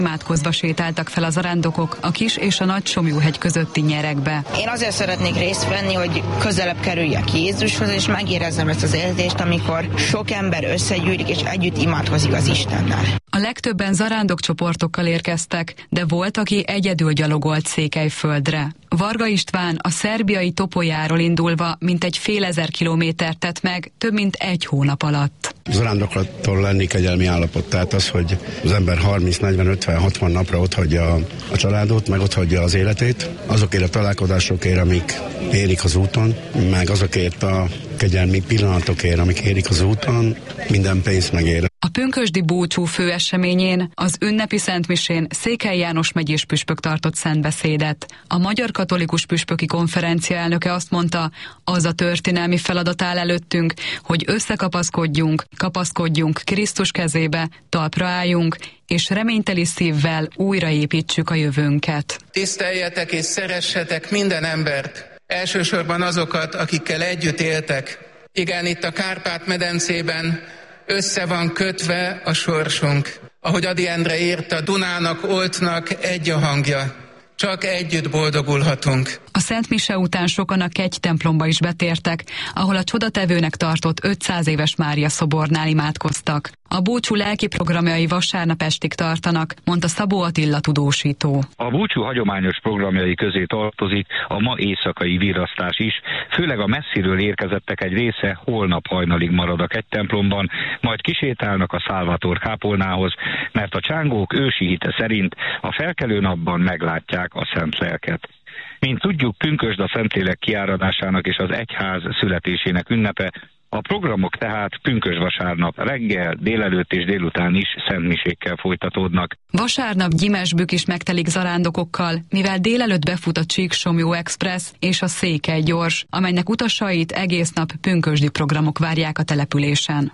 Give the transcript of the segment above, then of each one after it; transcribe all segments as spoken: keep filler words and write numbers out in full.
Imádkozva sétáltak fel a zarándokok a Kis és a Nagy Somlyóhegy közötti nyerekbe. Én azért szeretnék részt venni, hogy közelebb kerüljek Jézushoz, és megérezzem ezt az érzést, amikor sok ember összegyűlik, és együtt imádkozik az Istennel. A legtöbben zarándokcsoportokkal érkeztek, de volt, aki egyedül gyalogolt Székelyföldre. Varga István a szerbiai Topolyáról indulva mintegy fél ezer kilométert tett meg több mint egy hónap alatt. Zarándoklattól lenni kegyelmi állapot, tehát az, hogy az ember harminc, negyven, ötven, hatvan napra otthagyja a családot, meg otthagyja az életét, azokért a találkozásokért, amik érik az úton, meg azokért a kegyelmi pillanatokért, amik érik az úton, minden pénzt megér. A pünkösdi búcsú főeseményén, az ünnepi szentmisén Székely János megyés püspök tartott szentbeszédet. A Magyar Katolikus Püspöki Konferencia elnöke azt mondta, az a történelmi feladat áll előttünk, hogy összekapaszkodjunk, kapaszkodjunk Krisztus kezébe, talpra álljunk, és reményteli szívvel újraépítsük a jövőnket. Tiszteljetek és szeressetek minden embert, elsősorban azokat, akikkel együtt éltek. Igen, itt a Kárpát-medencében össze van kötve a sorsunk. Ahogy Ady Endre írta, Dunának, Oltnak egy a hangja. Csak együtt boldogulhatunk. A Szent Mise után sokan a Kegy templomba is betértek, ahol a csodatevőnek tartott ötszáz éves Mária szobornál imádkoztak. A búcsú lelki programjai vasárnap estig tartanak, mondta Szabó Attila tudósító. A búcsú hagyományos programjai közé tartozik a ma éjszakai virasztás is, főleg a messziről érkezettek egy része holnap hajnalig marad a Kegy templomban, majd kisétálnak a Szálvator kápolnához, mert a csángók ősi hite szerint a felkelő napban meglátják a Szent Lelket. Mint tudjuk, pünkösd a Szentlélek kiáradásának és az egyház születésének ünnepe, a programok tehát pünkösdvasárnap reggel, délelőtt és délután is szentmisékkel folytatódnak. Vasárnap Gyimesbük is megtelik zarándokokkal, mivel délelőtt befut a Csík-Somlyó Express és a Székely Gyors, amelynek utasait egész nap pünkösdi programok várják a településen.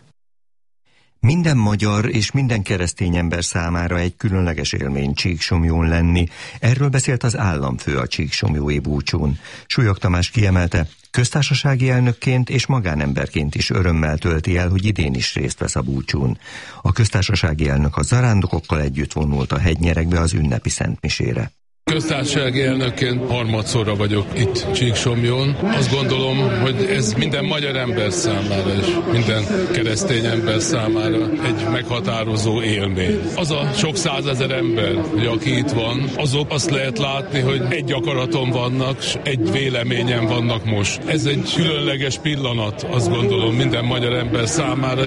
Minden magyar és minden keresztény ember számára egy különleges élmény Csík-Somlyón lenni. Erről beszélt az államfő a csík-somlyói búcsún. Súlyog Tamás kiemelte, köztársasági elnökként és magánemberként is örömmel tölti el, hogy idén is részt vesz a búcsún. A köztársasági elnök a zarándokokkal együtt vonult a hegynyerekbe az ünnepi szentmisére. Köztársasági elnökként harmadszorra vagyok itt Csík-Somlyón. Azt gondolom, hogy ez minden magyar ember számára és minden keresztény ember számára egy meghatározó élmény. Az a sok százezer ember, aki itt van, azok azt lehet látni, hogy egy akaraton vannak, és egy véleményen vannak most. Ez egy különleges pillanat, azt gondolom, minden magyar ember számára.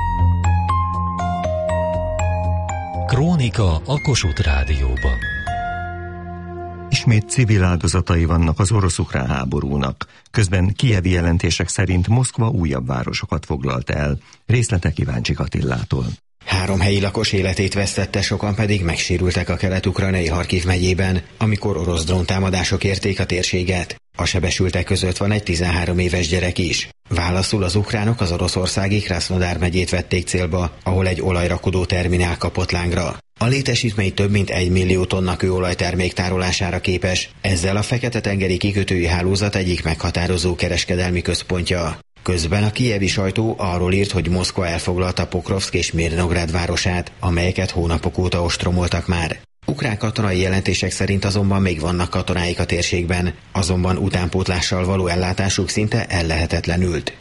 Krónika a Kossuth Rádióban. Ismét civil áldozatai vannak az orosz-ukrán háborúnak. Közben kijevi jelentések szerint Moszkva újabb városokat foglalt el. Részletek Iváncsik Attilától. Három helyi lakos életét vesztette, sokan pedig megsérültek a kelet-ukrajnai Harkiv megyében, amikor orosz dróntámadások érték a térséget. A sebesültek között van egy tizenhárom éves gyerek is. Válaszul az ukránok az oroszországi Krasznodar megyét vették célba, ahol egy olajrakodó terminál kapott lángra. A létesítmény több mint egy millió tonna kőolajtermék tárolására képes, ezzel a Fekete-tengeri kikötői hálózat egyik meghatározó kereskedelmi központja. Közben a kijevi sajtó arról írt, hogy Moszkva elfoglalta Pokrovszk és Mirnográd városát, amelyeket hónapok óta ostromoltak már. Ukrán katonai jelentések szerint azonban még vannak katonáik a térségben, azonban utánpótlással való ellátásuk szinte ellehetetlenült.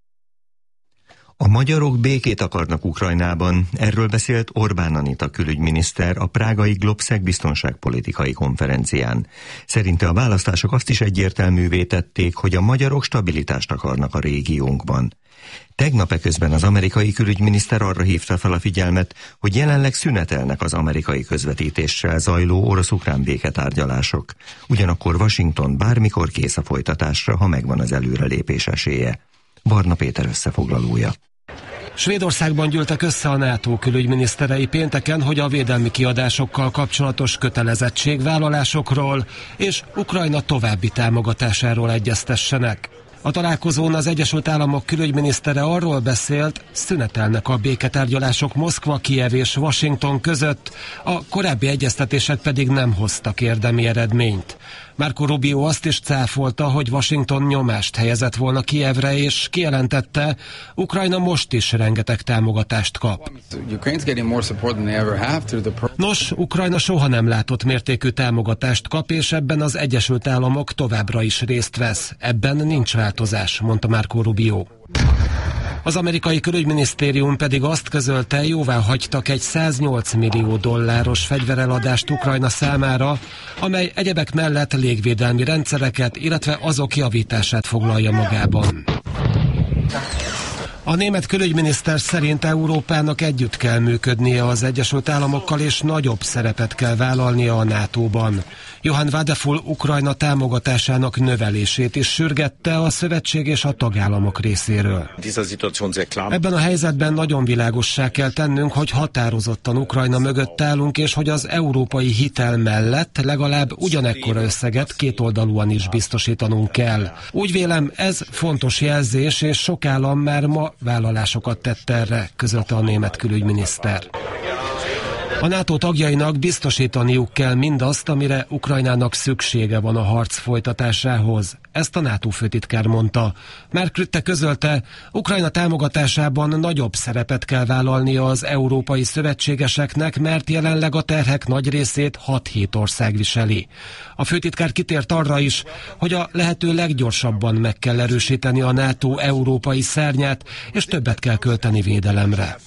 A magyarok békét akarnak Ukrajnában, erről beszélt Orbán Anita külügyminiszter a prágai Globszeg biztonságpolitikai konferencián. Szerinte a választások azt is egyértelművé tették, hogy a magyarok stabilitást akarnak a régiónkban. Tegnap eközben az amerikai külügyminiszter arra hívta fel a figyelmet, hogy jelenleg szünetelnek az amerikai közvetítéssel zajló orosz-ukrán béketárgyalások. Ugyanakkor Washington bármikor kész a folytatásra, ha megvan az előrelépés esélye. Barna Péter összefoglalója. Svédországban gyűltek össze a NATO külügyminiszterei pénteken, hogy a védelmi kiadásokkal kapcsolatos kötelezettségvállalásokról és Ukrajna további támogatásáról egyeztessenek. A találkozón az Egyesült Államok külügyminisztere arról beszélt, szünetelnek a béketárgyalások Moszkva, Kijev és Washington között, a korábbi egyeztetések pedig nem hoztak érdemi eredményt. Marco Rubio azt is cáfolta, hogy Washington nyomást helyezett volna Kijevre, és kijelentette, Ukrajna most is rengeteg támogatást kap. Nos, Ukrajna soha nem látott mértékű támogatást kap, és ebben az Egyesült Államok továbbra is részt vesz. Ebben nincs változás, mondta Marco Rubio. Az amerikai külügyminisztérium pedig azt közölte, jóvá hagytak egy száznyolc millió dolláros fegyvereladást Ukrajna számára, amely egyebek mellett légvédelmi rendszereket, illetve azok javítását foglalja magában. A német külügyminiszter szerint Európának együtt kell működnie az Egyesült Államokkal, és nagyobb szerepet kell vállalnia a nátóban. Johann Wadefull Ukrajna támogatásának növelését is sürgette a szövetség és a tagállamok részéről. Ebben a helyzetben nagyon világossá kell tennünk, hogy határozottan Ukrajna mögött állunk, és hogy az európai hitel mellett legalább ugyanekkora összeget kétoldalúan is biztosítanunk kell. Úgy vélem, ez fontos jelzés, és sok állam már ma vállalásokat tett erre, közölte a német külügyminiszter. A NATO tagjainak biztosítaniuk kell mindazt, amire Ukrajnának szüksége van a harc folytatásához. Ezt a NATO főtitkár mondta. Mark Rutte közölte, Ukrajna támogatásában nagyobb szerepet kell vállalnia az európai szövetségeseknek, mert jelenleg a terhek nagy részét hat-hét ország viseli. A főtitkár kitért arra is, hogy a lehető leggyorsabban meg kell erősíteni a NATO európai szárnyát, és többet kell költeni védelemre.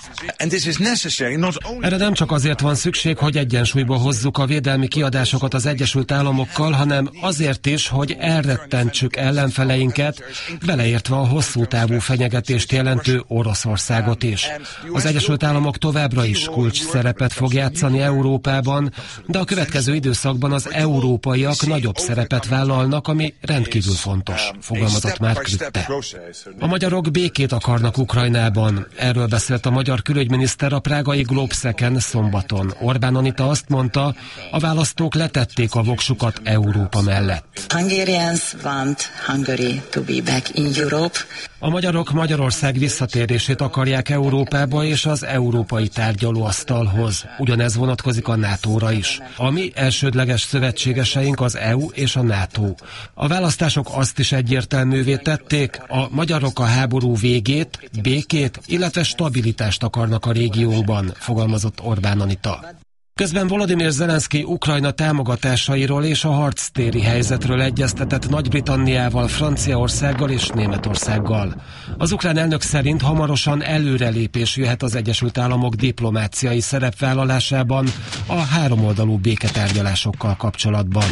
Erre nem csak azért van szükség, hogy egyensúlyba hozzuk a védelmi kiadásokat az Egyesült Államokkal, hanem azért is, hogy elrettentsük ellenfeleinket, beleértve a hosszú távú fenyegetést jelentő Oroszországot is. Az Egyesült Államok továbbra is kulcs szerepet fog játszani Európában, de a következő időszakban az európaiak nagyobb szerepet vállalnak, ami rendkívül fontos, fogalmazott Mark Rutte. A magyarok békét akarnak Ukrajnában. Erről beszélt a magyar külügyminiszter a prágai Globseken szombaton. Orbán Anita azt mondta, a választók letették a voksukat Európa mellett. Hungarians want Hungary to be back in Europe. A magyarok Magyarország visszatérését akarják Európába és az európai tárgyalóasztalhoz. Ugyanez vonatkozik a nátóra is. A mi elsődleges szövetségeseink az é u és a NATO. A választások azt is egyértelművé tették, a magyarok a háború végét, békét, illetve stabilitást akarnak a régióban, fogalmazott Orbán Anita. Közben Volodymyr Zelenszky Ukrajna támogatásairól és a harctéri helyzetről egyeztetett Nagy-Britanniával, Franciaországgal és Németországgal. Az ukrán elnök szerint hamarosan előrelépés jöhet az Egyesült Államok diplomáciai szerepvállalásában a háromoldalú béketárgyalásokkal kapcsolatban.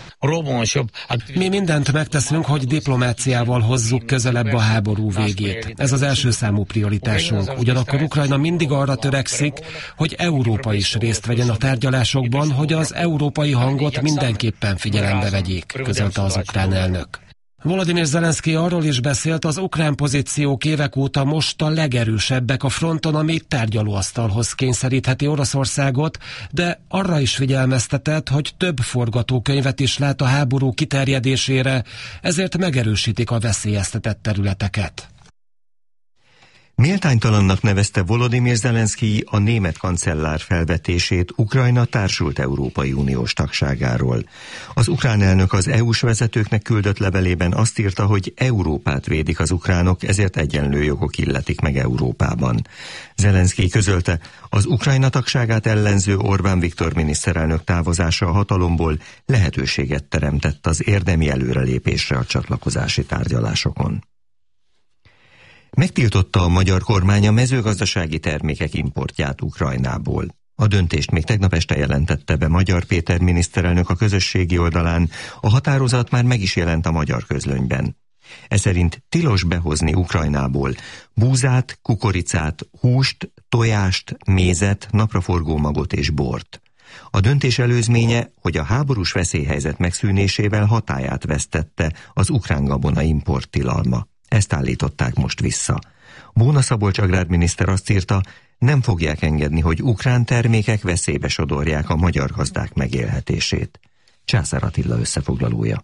Mi mindent megteszünk, hogy diplomáciával hozzuk közelebb a háború végét. Ez az első számú prioritásunk. Ugyanakkor Ukrajna mindig arra törekszik, hogy Európa is részt vegyen a tárgyalásokban, hogy az európai hangot mindenképpen figyelembe vegyék, közölte az ukrán elnök. Volodymyr Zelenszky arról is beszélt, az ukrán pozíciók évek óta most a legerősebbek a fronton, ami tárgyalóasztalhoz kényszerítheti Oroszországot, de arra is figyelmeztetett, hogy több forgatókönyvet is lát a háború kiterjedésére, ezért megerősítik a veszélyeztetett területeket. Méltánytalannak nevezte Volodymyr Zelenszky a német kancellár felvetését Ukrajna társult Európai Uniós tagságáról. Az ukrán elnök az é u-s vezetőknek küldött levelében azt írta, hogy Európát védik az ukránok, ezért egyenlő jogok illetik meg Európában. Zelenszky közölte, az Ukrajna tagságát ellenző Orbán Viktor miniszterelnök távozása a hatalomból lehetőséget teremtett az érdemi előrelépésre a csatlakozási tárgyalásokon. Megtiltotta a magyar kormány a mezőgazdasági termékek importját Ukrajnából. A döntést még tegnap este jelentette be Magyar Péter miniszterelnök a közösségi oldalán, a határozat már meg is jelent a magyar közlönyben. Ez szerint tilos behozni Ukrajnából búzát, kukoricát, húst, tojást, mézet, napraforgó magot és bort. A döntés előzménye, hogy a háborús veszélyhelyzet megszűnésével hatályát vesztette az ukrán gabona import tilalma. Ezt állították most vissza. Bóna Szabolcs agrárminiszter azt írta, nem fogják engedni, hogy ukrán termékek veszélybe sodorják a magyar gazdák megélhetését. Császár Attila összefoglalója.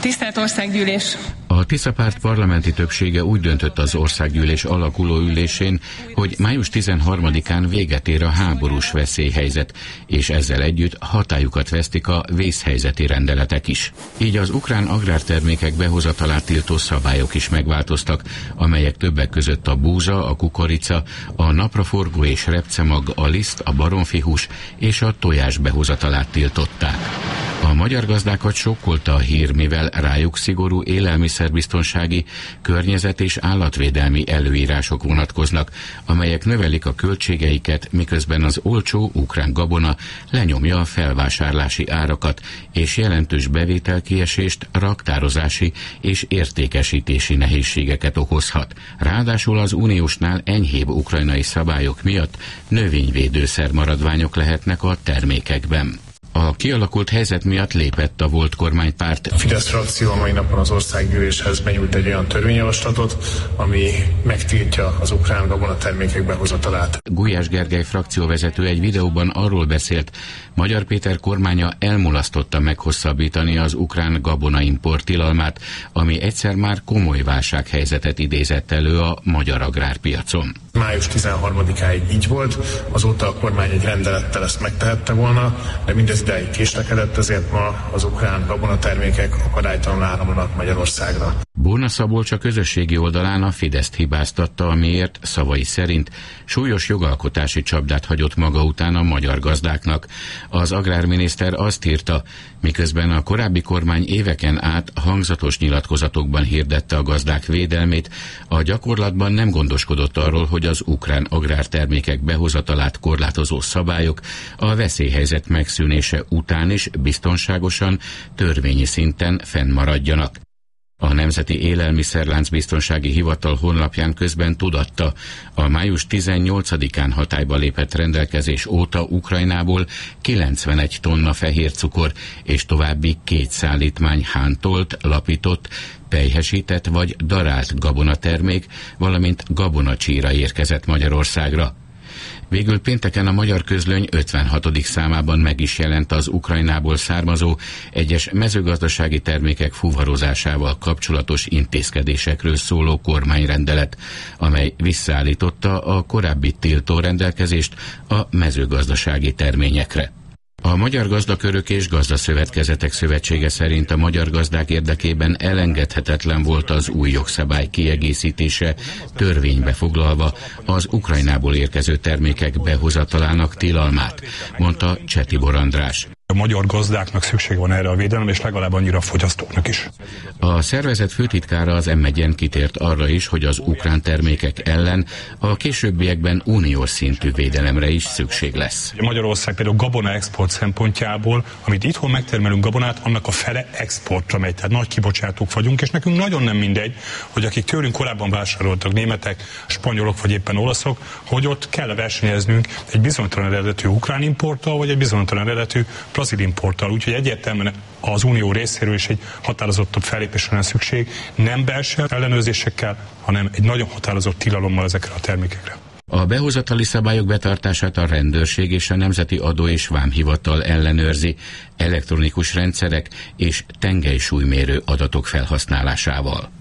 Tisztelt Országgyűlés! A Tisza párt parlamenti többsége úgy döntött az országgyűlés alakuló ülésén, hogy május tizenharmadikán véget ér a háborús veszélyhelyzet, és ezzel együtt hatályukat vesztik a vészhelyzeti rendeletek is. Így az ukrán agrártermékek behozatalát tiltó szabályok is megváltoztak, amelyek többek között a búza, a kukorica, a napraforgó és repcemag, a liszt, a baromfihús és a tojás behozatalát tiltották. A magyar gazdákat sokkolta a hír, mivel rájuk szigorú élelmiszerbiztonsági, környezet- és állatvédelmi előírások vonatkoznak, amelyek növelik a költségeiket, miközben az olcsó ukrán gabona lenyomja a felvásárlási árakat, és jelentős bevételkiesést, raktározási és értékesítési nehézségeket okozhat. Ráadásul az uniósnál enyhébb ukrajnai szabályok miatt növényvédőszer maradványok lehetnek a termékekben. A kialakult helyzet miatt lépett a volt kormánypárt. A Fidesz frakció a mai napon az országgyűléshez benyújt egy olyan törvényjavaslatot, ami megtiltja az ukrán gabonatermékek behozatalát. Gulyás Gergely frakcióvezető egy videóban arról beszélt, Magyar Péter kormánya elmulasztotta meghosszabbítani az ukrán gabonaimport tilalmát, ami egyszer már komoly válsághelyzetet idézett elő a magyar agrárpiacon. május tizenharmadikáig így volt, azóta a kormány egy rendelettel ezt megtehette volna, de mindez ideig késlekedett, ezért ma az ukrán gabonatermékek akadálytalanul áramlanak Magyarországra. Borna Szabolcs a közösségi oldalán a Fideszt hibáztatta, amiért szavai szerint súlyos jogalkotási csapdát hagyott maga után a magyar gazdáknak. Az agrárminiszter azt írta, miközben a korábbi kormány éveken át hangzatos nyilatkozatokban hirdette a gazdák védelmét, a gyakorlatban nem gondoskodott arról, hogy az ukrán agrártermékek behozatalát korlátozó szabályok a veszélyhelyzet megszűnése után is biztonságosan, törvényi szinten fennmaradjanak. A Nemzeti Élelmiszerlánc Biztonsági Hivatal honlapján közben tudatta, a május tizennyolcadikán hatályba lépett rendelkezés óta Ukrajnából kilencvenegy tonna fehér cukor és további két szállítmány hántolt, lapított, pelyhesített vagy darált gabonatermék, valamint gabonacsíra érkezett Magyarországra. Végül pénteken a Magyar Közlöny ötvenhatodik számában meg is jelent az Ukrajnából származó egyes mezőgazdasági termékek fuvarozásával kapcsolatos intézkedésekről szóló kormányrendelet, amely visszaállította a korábbi tiltó rendelkezést a mezőgazdasági terményekre. A Magyar Gazdakörök és Gazdaszövetkezetek Szövetsége szerint a magyar gazdák érdekében elengedhetetlen volt az új jogszabály kiegészítése, törvénybe foglalva az Ukrajnából érkező termékek behozatalának tilalmát, mondta Csetibor András. A magyar gazdáknak szükség van erre a védelemre, és legalább annyira a fogyasztóknak is. A szervezet főtitkára az em egyen kitért arra is, hogy az ukrán termékek ellen a későbbiekben uniós szintű védelemre is szükség lesz. Magyarország például gabona export szempontjából, amit itthon megtermelünk gabonát, annak a fele exportra megy, tehát nagy kibocsátók vagyunk, és nekünk nagyon nem mindegy, hogy akik tőlünk korábban vásároltak, németek, spanyolok vagy éppen olaszok, hogy ott kell versenyeznünk egy bizonytalan eredetű ukrán importtal, vagy egy bizonytalan eredetű brazil importtal, úgyhogy egyértelműen az unió részéről is egy határozottabb fellépésre lenne szükség, nem belső ellenőrzésekkel, hanem egy nagyon határozott tilalommal ezekre a termékekre. A behozatali szabályok betartását a rendőrség és a Nemzeti Adó és Vámhivatal ellenőrzi, elektronikus rendszerek és tengelysúlymérő adatok felhasználásával.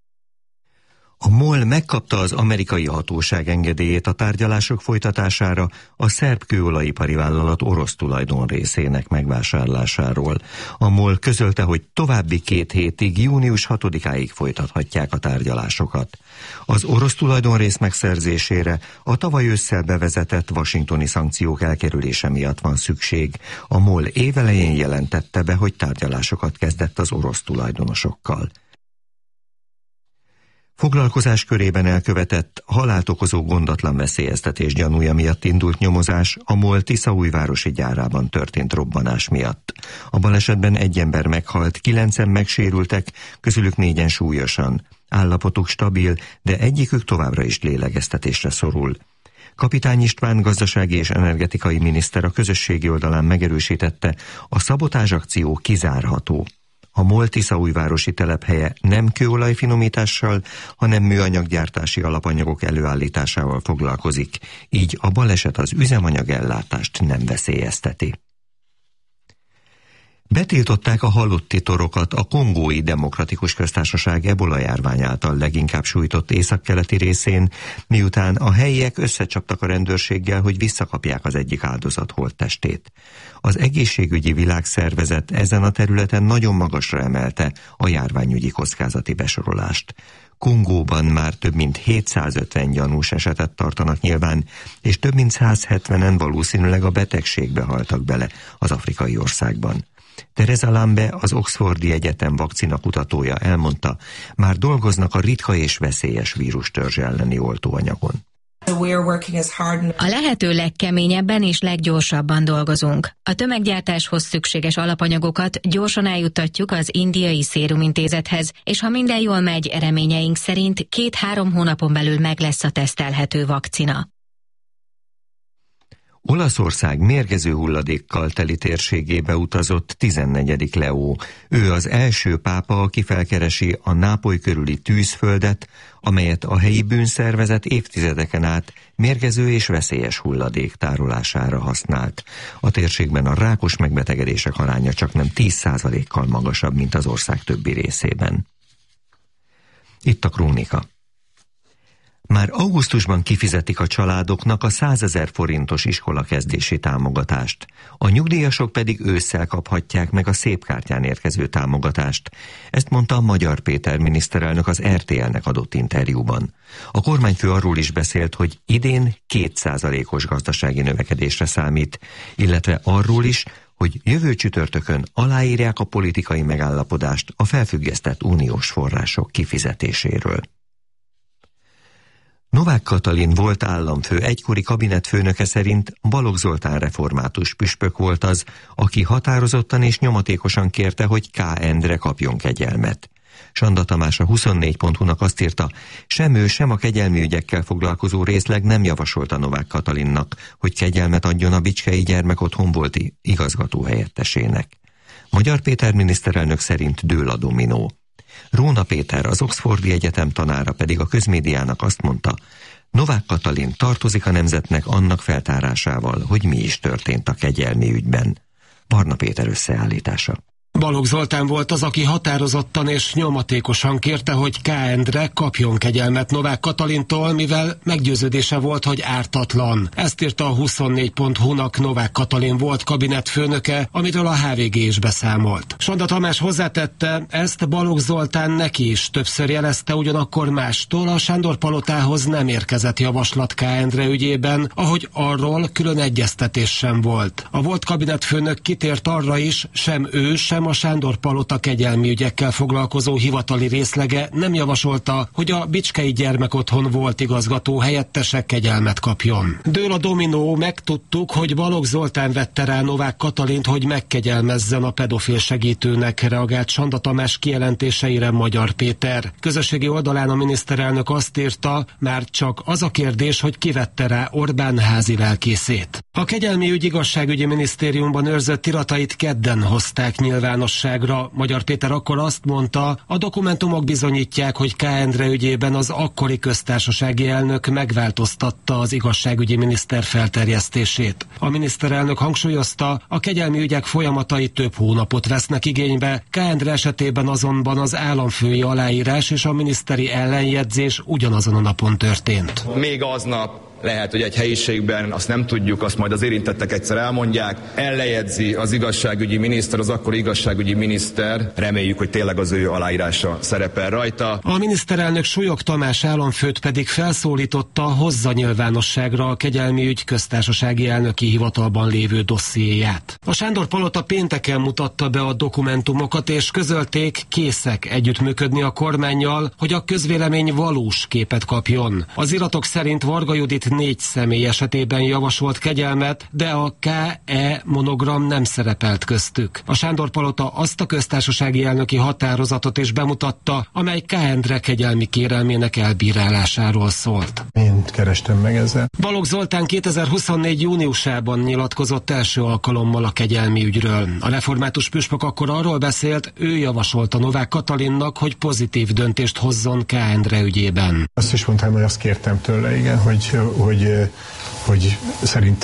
A MOL megkapta az amerikai hatóság engedélyét a tárgyalások folytatására a szerb kőolajipari vállalat orosz tulajdon részének megvásárlásáról. A MOL közölte, hogy további két hétig, június hatodikáig folytathatják a tárgyalásokat. Az orosz tulajdonrész megszerzésére a tavaly ősszel bevezetett washingtoni szankciók elkerülése miatt van szükség. A MOL évelején jelentette be, hogy tárgyalásokat kezdett az orosz tulajdonosokkal. Foglalkozás körében elkövetett, halált okozó gondatlan veszélyeztetés gyanúja miatt indult nyomozás a MOL Tiszaújvárosi gyárában történt robbanás miatt. A balesetben egy ember meghalt, kilencen megsérültek, közülük négyen súlyosan. Állapotuk stabil, de egyikük továbbra is lélegeztetésre szorul. Kapitány István gazdasági és energetikai miniszter a közösségi oldalán megerősítette, a szabotázsakció kizárható. A MOL Tiszaújvárosi telephelye nem kőolajfinomítással, hanem műanyaggyártási alapanyagok előállításával foglalkozik, így a baleset az üzemanyagellátást nem veszélyezteti. Betiltották a halotti torokat a Kongói Demokratikus Köztársaság ebola járvány által leginkább sújtott északkeleti részén, miután a helyiek összecsaptak a rendőrséggel, hogy visszakapják az egyik áldozat holttestét. Az egészségügyi világszervezet ezen a területen nagyon magasra emelte a járványügyi kockázati besorolást. Kongóban már több mint hétszázötven gyanús esetet tartanak nyilván, és több mint száz hetvenen valószínűleg a betegségbe haltak bele az afrikai országban. Teresa Lambe, az Oxfordi Egyetem vakcina kutatója elmondta, már dolgoznak a ritka és veszélyes vírustörzs elleni oltóanyagon. A lehető legkeményebben és leggyorsabban dolgozunk. A tömeggyártáshoz szükséges alapanyagokat gyorsan eljuttatjuk az indiai szérumintézethez, és ha minden jól megy, reményeink szerint két-három hónapon belül meg lesz a tesztelhető vakcina. Olaszország mérgező hulladékkal teli térségébe utazott tizennegyedik Leó. Ő az első pápa, aki felkeresi a Nápoly körüli tűzföldet, amelyet a helyi bűnszervezet évtizedeken át mérgező és veszélyes hulladék tárolására használt. A térségben a rákos megbetegedések aránya csaknem tíz százalékkal magasabb, mint az ország többi részében. Itt a krónika. Már augusztusban kifizetik a családoknak a százezer forintos iskolakezdési támogatást. A nyugdíjasok pedig ősszel kaphatják meg a szépkártyán érkező támogatást. Ezt mondta a Magyar Péter miniszterelnök az er té el-nek adott interjúban. A kormányfő arról is beszélt, hogy idén két százalékos gazdasági növekedésre számít, illetve arról is, hogy jövő csütörtökön aláírják a politikai megállapodást a felfüggesztett uniós források kifizetéséről. Novák Katalin volt államfő egykori kabinetfőnöke szerint Balogh Zoltán református püspök volt az, aki határozottan és nyomatékosan kérte, hogy K. Endre kapjon kegyelmet. Sanda Tamás a huszonnégy pont hu-nak azt írta, sem ő, sem a kegyelmi ügyekkel foglalkozó részleg nem javasolta Novák Katalinnak, hogy kegyelmet adjon a bicskei gyermekotthon volt igazgató helyettesének. Magyar Péter miniszterelnök szerint dől a dominó. Róna Péter, az Oxfordi Egyetem tanára pedig a közmédiának azt mondta, Novák Katalin tartozik a nemzetnek annak feltárásával, hogy mi is történt a kegyelmi ügyben. Barna Péter összeállítása. Balogh Zoltán volt az, aki határozottan és nyomatékosan kérte, hogy K. Endre kapjon kegyelmet Novák Katalintól, mivel meggyőződése volt, hogy ártatlan. Ezt írta a huszonnégy pont hu-nak Novák Katalin volt kabinetfőnöke, amiről a há vé gé is beszámolt. Sanda Tamás hozzátette, ezt Balogh Zoltán neki is többször jelezte, ugyanakkor mástól a Sándor-palotához nem érkezett javaslat K. Endre ügyében, ahogy arról külön egyeztetés sem volt. A volt kabinetfőnök kitért arra is, sem ő, sem a Sándor-palota kegyelmi ügyekkel foglalkozó hivatali részlege nem javasolta, hogy a bicskei gyermekotthon volt igazgató helyettese kegyelmet kapjon. Dől a dominó, megtudtuk, hogy Balogh Zoltán vette rá Novák Katalint, hogy megkegyelmezzen a pedofil segítőnek, reagált Sanda Tamás kijelentéseire Magyar Péter. Közösségi oldalán a miniszterelnök azt írta, már csak az a kérdés, hogy ki vette rá Orbán házi lelkészét. A kegyelmi ügy igazságügyi minisztériumban őrzött iratait kedden hozták nyilvánosságra. Magyar Péter akkor azt mondta, a dokumentumok bizonyítják, hogy K. Endre ügyében az akkori köztársasági elnök megváltoztatta az igazságügyi miniszter felterjesztését. A miniszterelnök hangsúlyozta, a kegyelmi ügyek folyamatai több hónapot vesznek igénybe, K. Endre esetében azonban az államfői aláírás és a miniszteri ellenjegyzés ugyanazon a napon történt. Még aznap lehet, hogy egy helyiségben, azt nem tudjuk, azt majd az érintettek egyszer elmondják, ellejegyzi az igazságügyi miniszter, az akkori igazságügyi miniszter, reméljük, hogy tényleg az ő aláírása szerepel rajta. A miniszterelnök Súlyog Tamás államfőt pedig felszólította, hozza nyilvánosságra a kegyelmi ügy köztársasági elnöki hivatalban lévő dossziéját. A Sándor-palota pénteken mutatta be a dokumentumokat, és közölték, készek együttműködni a kormánnyal, hogy a közvélemény valós képet kapjon. Az iratok szerint Varga Judit négy személy esetében javasolt kegyelmet, de a ká e monogram nem szerepelt köztük. A Sándor-palota azt a köztársasági elnöki határozatot is bemutatta, amely K. Endre kegyelmi kérelmének elbírálásáról szólt. Én kerestem meg ezzel. Balogh Zoltán kétezer-huszonnégy júniusában nyilatkozott első alkalommal a kegyelmi ügyről. A református püspök akkor arról beszélt, ő javasolta Novák Katalinnak, hogy pozitív döntést hozzon K. Endre ügyében. Azt is mondtam, hogy azt kértem tőle, igen, hogy, hogy, hogy szerintem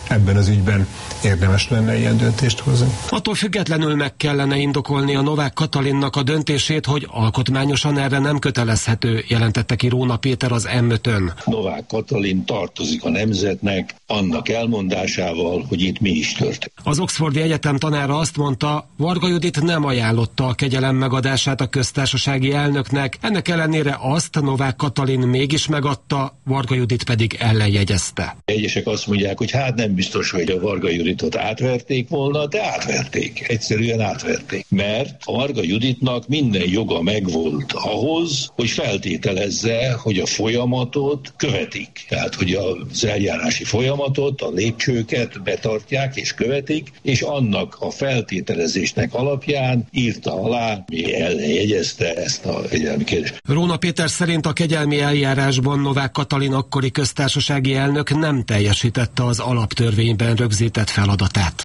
ebben az ügyben érdemes lenne ilyen döntést hozni. Attól függetlenül meg kellene indokolni a Novák Katalinnak a döntését, hogy alkotmányosan erre nem kötelezhető, jelentette ki Róna Péter az em ötön. Novák Katalin tartozik a nemzetnek annak elmondásával, hogy itt mi is történt. Az Oxfordi Egyetem tanára azt mondta, Varga Judit nem ajánlotta a kegyelem megadását a köztársasági elnöknek, ennek ellenére azt Novák Katalin mégis megadta, Varga Judit pedig ellenjegyezte. Egyesek azt mondják, hogy hát nem biztos, hogy a Varga Juditot átverték volna, de átverték. Egyszerűen átverték. Mert a Varga Juditnak minden joga megvolt ahhoz, hogy feltételezze, hogy a folyamatot követik. Tehát, hogy az eljárási folyamatot, a lépcsőket betartják és követik, és annak a feltételezésnek alapján írta alá, mi ellenjegyezte ezt a kegyelmi kérdést. Róna Péter szerint a kegyelmi eljárásban Novák Katalin akkori köztársasági elnök nem teljesítette az alaptörvényben rögzített feladatát.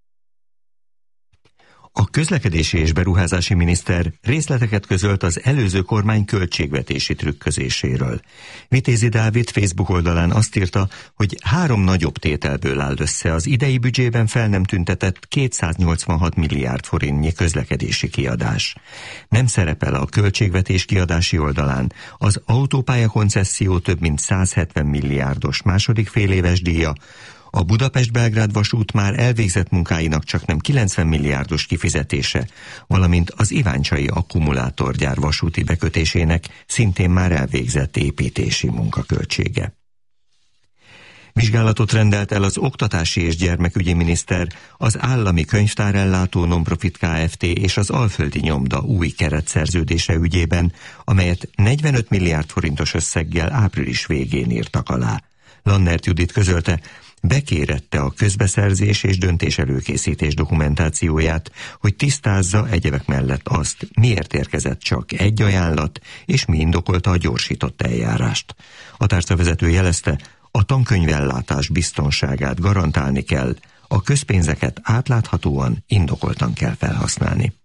A közlekedési és beruházási miniszter részleteket közölt az előző kormány költségvetési trükközéséről. Vitézi Dávid Facebook oldalán azt írta, hogy három nagyobb tételből áll össze az idei büdzsében fel nem tüntetett kétszáznyolcvanhat milliárd forintnyi közlekedési kiadás. Nem szerepel a költségvetés kiadási oldalán az autópálya koncesszió több mint százhetven milliárdos második féléves díja, a Budapest-Belgrád vasút már elvégzett munkáinak csaknem kilencven milliárdos kifizetése, valamint az iváncsai akkumulátorgyár vasúti bekötésének szintén már elvégzett építési munkaköltsége. Vizsgálatot rendelt el az Oktatási és Gyermekügyi Miniszter az Állami Könyvtárellátó Nonprofit Kft. És az Alföldi Nyomda új keretszerződése ügyében, amelyet negyvenöt milliárd forintos összeggel április végén írtak alá. Lannert Judit közölte, bekérette a közbeszerzés és döntés előkészítés dokumentációját, hogy tisztázza egyebek mellett azt, miért érkezett csak egy ajánlat, és mi indokolta a gyorsított eljárást. A tárcavezető jelezte, a tankönyvellátás biztonságát garantálni kell, a közpénzeket átláthatóan, indokoltan kell felhasználni.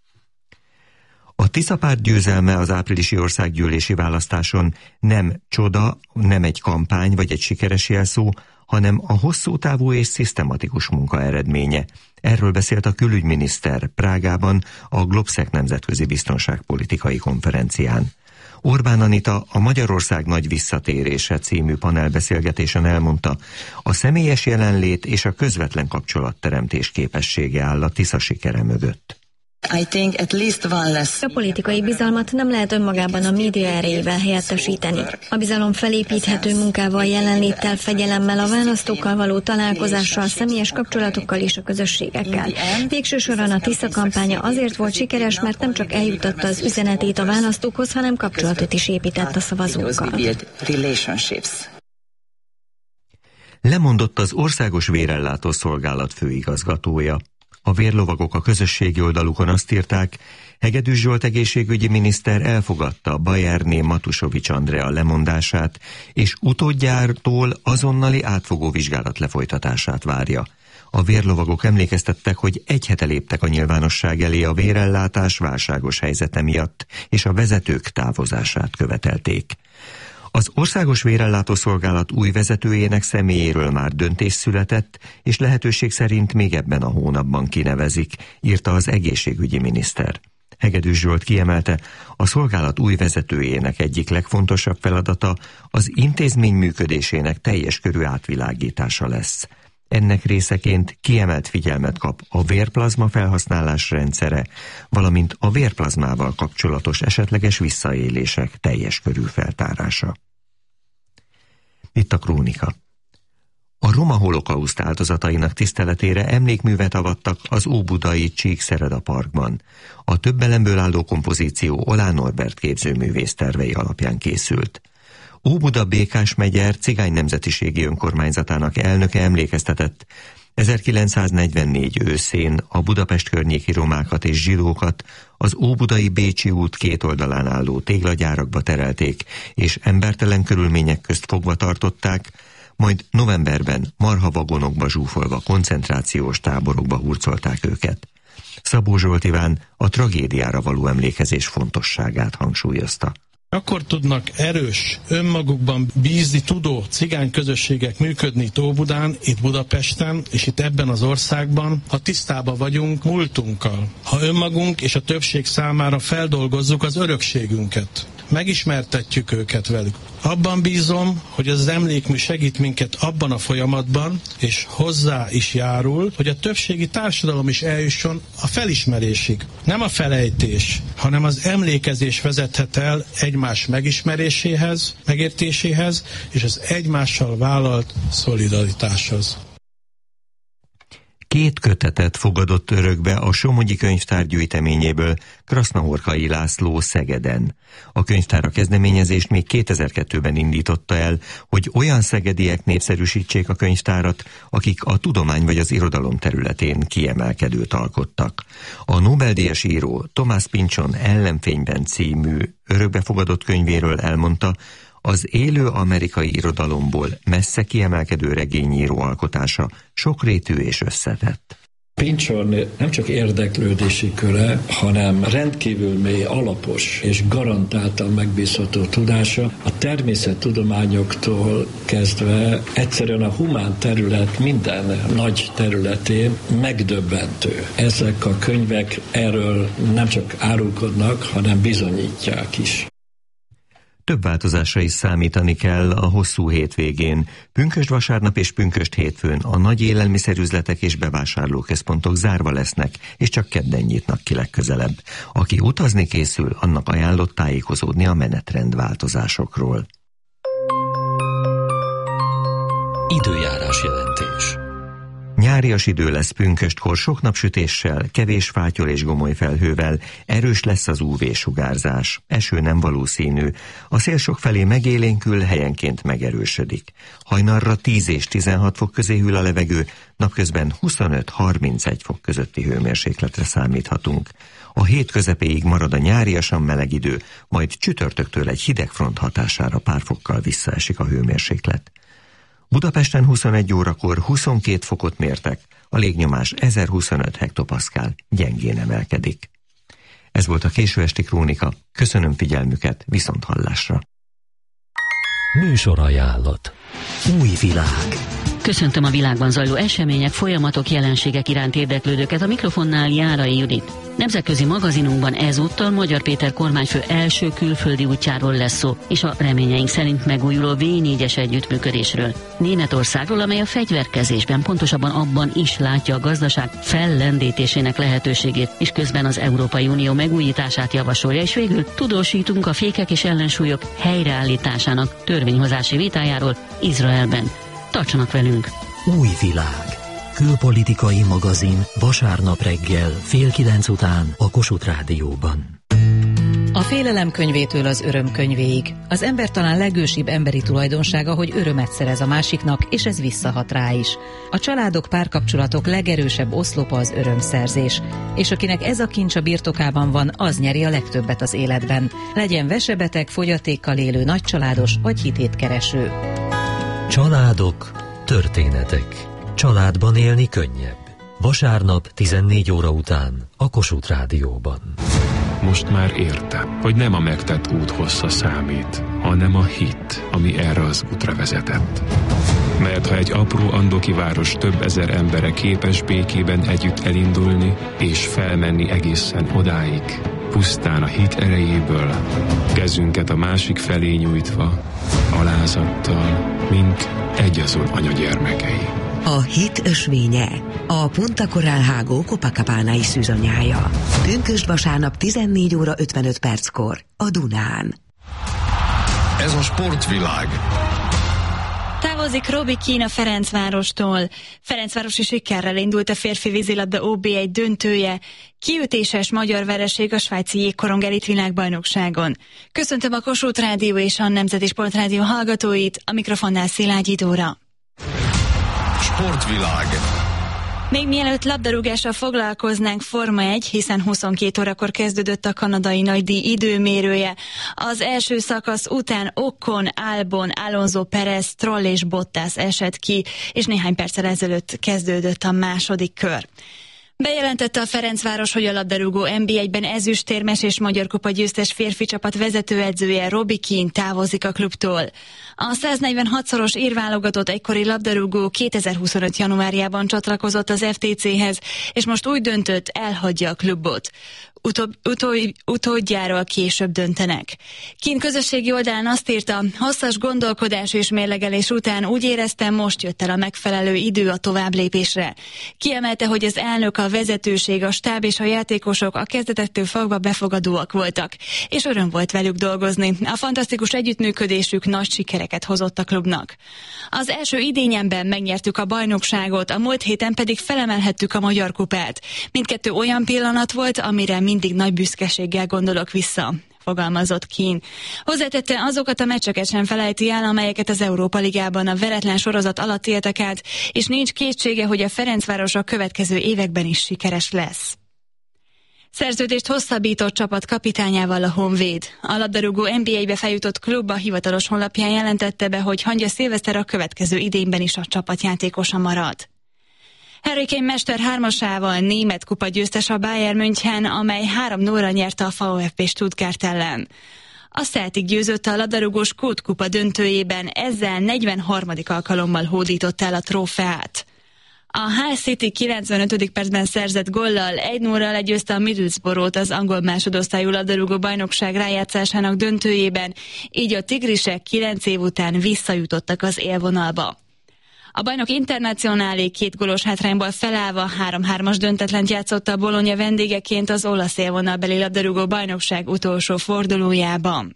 A Tisza párt győzelme az áprilisi országgyűlési választáson nem csoda, nem egy kampány vagy egy sikeres jelszó, hanem a hosszú távú és szisztematikus munka eredménye. Erről beszélt a külügyminiszter Prágában a Globsec nemzetközi biztonságpolitikai konferencián. Orbán Anita a Magyarország nagy visszatérése című panelbeszélgetésen elmondta, a személyes jelenlét és a közvetlen kapcsolatteremtés képessége áll a Tisza sikere mögött. I think at least one less. A politikai bizalmat nem lehet önmagában a média erejével helyettesíteni. A bizalom felépíthető munkával, jelenléttel, fegyelemmel, a választókkal való találkozással, személyes kapcsolatokkal és a közösségekkel. Végső soron a Tisza kampánya azért volt sikeres, mert nem csak eljutatta az üzenetét a választókhoz, hanem kapcsolatot is épített a szavazókkal. Lemondott az Országos Vérellátó Szolgálat főigazgatója. A vérlovagok a közösségi oldalukon azt írták, Hegedűs Zsolt egészségügyi miniszter elfogadta Bajárné Matusovics Andrea lemondását, és utódjártól azonnali átfogó vizsgálat lefolytatását várja. A vérlovagok emlékeztettek, hogy egy hete léptek a nyilvánosság elé a vérellátás válságos helyzete miatt, és a vezetők távozását követelték. Az Országos Vérellátó Szolgálat új vezetőjének személyéről már döntés született, és lehetőség szerint még ebben a hónapban kinevezik, írta az egészségügyi miniszter. Hegedűs Zsolt kiemelte, a szolgálat új vezetőjének egyik legfontosabb feladata az intézmény működésének teljes körű átvilágítása lesz. Ennek részeként kiemelt figyelmet kap a vérplazma felhasználás rendszere, valamint a vérplazmával kapcsolatos esetleges visszaélések teljes körű feltárása. Itt a krónika. A roma holokauszt áldozatainak tiszteletére emlékművet avattak az óbudai Csíkszereda parkban. A több elemből álló kompozíció Olá Norbert képzőművész tervei alapján készült. Óbuda Békás megyer cigány nemzetiségi önkormányzatának elnöke emlékeztetett, ezerkilencszáznegyvennégy őszén a Budapest környéki romákat és zsidókat az óbudai Bécsi út két oldalán álló téglagyárakba terelték, és embertelen körülmények közt fogva tartották, majd novemberben marhavagonokba zsúfolva koncentrációs táborokba hurcolták őket. Szabó Zsolt Iván a tragédiára való emlékezés fontosságát hangsúlyozta. Akkor tudnak erős, önmagukban bízni tudó cigány közösségek működni itt Óbudán, itt Budapesten, és itt ebben az országban, ha tisztában vagyunk múltunkkal. Ha önmagunk és a többség számára feldolgozzuk az örökségünket. Megismertetjük őket velük. Abban bízom, hogy az emlékmű segít minket abban a folyamatban, és hozzá is járul, hogy a többségi társadalom is eljusson a felismerésig. Nem a felejtés, hanem az emlékezés vezethet el egymás megismeréséhez, megértéséhez, és az egymással vállalt szolidaritáshoz. Két kötetet fogadott örökbe a Somogyi Könyvtár gyűjteményéből Krasznahorkai László Szegeden. A könyvtár a kezdeményezést még kétezer-kettőben indította el, hogy olyan szegediek népszerűsítsék a könyvtárat, akik a tudomány vagy az irodalom területén kiemelkedőt alkottak. A Nobel-díjas író Thomas Pynchon Ellenfényben című örökbefogadott könyvéről elmondta, az élő amerikai irodalomból messze kiemelkedő regényíró alkotása sokrétű és összetett. Pynchon nem csak érdeklődési köre, hanem rendkívül mély, alapos és garantáltan megbízható tudása a természettudományoktól kezdve egyszerűen a humán terület minden nagy területén megdöbbentő. Ezek a könyvek erről nem csak árulkodnak, hanem bizonyítják is. Több változásra is számítani kell a hosszú hétvégén. Pünkösd vasárnap és pünkösd hétfőn a nagy élelmiszerüzletek és bevásárlóközpontok zárva lesznek, és csak kedden nyitnak ki legközelebb. Aki utazni készül, annak ajánlott tájékozódni a menetrend változásokról. Időjárás jelentés. Nyárias idő lesz pünköstkor, sok napsütéssel, kevés fátyol és gomoly felhővel, erős lesz az ú vé-sugárzás. Eső nem valószínű. A szél sok felé megélénkül, helyenként megerősödik. Hajnalra tíz és tizenhat fok közé hűl a levegő, napközben huszonöt-harmincegy fok közötti hőmérsékletre számíthatunk. A hét közepéig marad a nyáriasan meleg idő, majd csütörtöktől egy hideg front hatására pár fokkal visszaesik a hőmérséklet. Budapesten huszonegy órakor huszonkét fokot mértek, a légnyomás ezerhuszonöt hektopaszkál, gyengén emelkedik. Ez volt a késő esti krónika, köszönöm figyelmüket, viszont hallásra. Műsorajánlat. Új világ. Köszöntöm a világban zajló események, folyamatok, jelenségek iránt érdeklődőket, a mikrofonnál Járai Judit. Nemzetközi magazinunkban ezúttal Magyar Péter kormányfő első külföldi útjáról lesz szó, és a reményeink szerint megújuló vé négyes együttműködésről. Németországról, amely a fegyverkezésben, pontosabban abban is látja a gazdaság fellendítésének lehetőségét, és közben az Európai Unió megújítását javasolja, és végül tudósítunk a fékek és ellensúlyok helyreállításának törvényhozási vitájáról Izraelben. Tartsanak velünk! Új világ. Külpolitikai magazin vasárnap reggel fél kilenc után a Kossuth Rádióban. A félelem könyvétől az öröm könyvéig. Az ember talán legősibb emberi tulajdonsága, hogy örömet szerez a másiknak, és ez visszahat rá is. A családok, párkapcsolatok legerősebb oszlopa az örömszerzés. És akinek ez a kincs a birtokában van, az nyeri a legtöbbet az életben. Legyen vesebeteg, fogyatékkal élő, nagycsaládos vagy hitétkereső. Családok, történetek. Családban élni könnyebb. Vasárnap tizennégy óra után a Kossuth Rádióban. Most már értem, hogy nem a megtett út hossza számít, hanem a hit, ami erre az útra vezetett. Mert ha egy apró andoki város több ezer embere képes békében együtt elindulni és felmenni egészen odáig, pusztán a hit erejéből, kezünket a másik felé nyújtva, alázattal, mint egyazon anyagyermekei. A hit ösvénye, a Punta Coral Hágó Copacabana-i szűzanyája. Pünkösd vasárnap tizennégy óra ötvenöt perckor a Dunán. Ez a sportvilág. Távozik Robi Kína Ferencvárostól. Ferencvárosi sikerrel indult a férfi vízilabda ó bé egy döntője. Kiütéses magyar vereség a svájci jégkorong elit világbajnokságon. Köszöntöm a Kossuth Rádió és a Nemzeti Sportrádió hallgatóit, a mikrofonnál Szilágyi Dóra. Sportvilág. Még mielőtt labdarúgással foglalkoznánk, Forma egy, hiszen huszonkét órakor kezdődött a kanadai nagydíj időmérője. Az első szakasz után Ocon, Albon, Alonso, Perez, Stroll és Bottas esett ki, és néhány perccel ezelőtt kezdődött a második kör. Bejelentette a Ferencváros, hogy a labdarúgó en bé egyben ezüstérmes és Magyar Kupa győztes férfi csapat vezetőedzője Robbie Keane távozik a klubtól. A száznegyvenhatszoros ír válogatott egykori labdarúgó kétezer-huszonöt januárjában csatlakozott az ef té céhez, és most úgy döntött, elhagyja a klubot. Utó, utó, utódjáról később döntenek. Keane közösségi oldalán azt írta, hosszas gondolkodás és mérlegelés után úgy éreztem, most jött el a megfelelő idő a továbblépésre. Kiemelte, hogy az elnök, a vezetőség, a stáb és a játékosok a kezdetektől fogva befogadóak voltak, és öröm volt velük dolgozni. A fantasztikus együttműködésük nagy sikereket hozott a klubnak. Az első idényemben megnyertük a bajnokságot, a múlt héten pedig felemelhettük a Magyar Kupát. Mindkettő olyan pillanat volt, amire mindig nagy büszkeséggel gondolok vissza, fogalmazott Keane. Hozzátette, azokat a meccseket sem felejti el, amelyeket az Európa Ligában a veretlen sorozat alatt éltek át, és nincs kétsége, hogy a Ferencváros a következő években is sikeres lesz. Szerződést hosszabbított csapat kapitányával a Honvéd. A labdarúgó en bé egybe feljutott klub a hivatalos honlapján jelentette be, hogy Hangya Szilveszter a következő idényben is a csapatjátékosa marad. Harry Kane mester hármasával német kupa győztes a Bayern München, amely három nullra nyerte a VfB Stuttgart ellen. A Celtic győzött a labdarúgó skót kupa döntőjében, ezzel negyvenharmadik alkalommal hódított el a trófeát. A Hull City kilencvenötödik percben szerzett góllal egy nullra legyőzte a Middlesbrough-t az angol másodosztályú labdarúgó bajnokság rájátszásának döntőjében, így a tigrisek kilenc év után visszajutottak az élvonalba. A bajnok Internacionálé két gólos hátrányból felállva három-hármas döntetlent játszott a Bologna vendégeként az olasz élvonalbeli labdarúgó bajnokság utolsó fordulójában.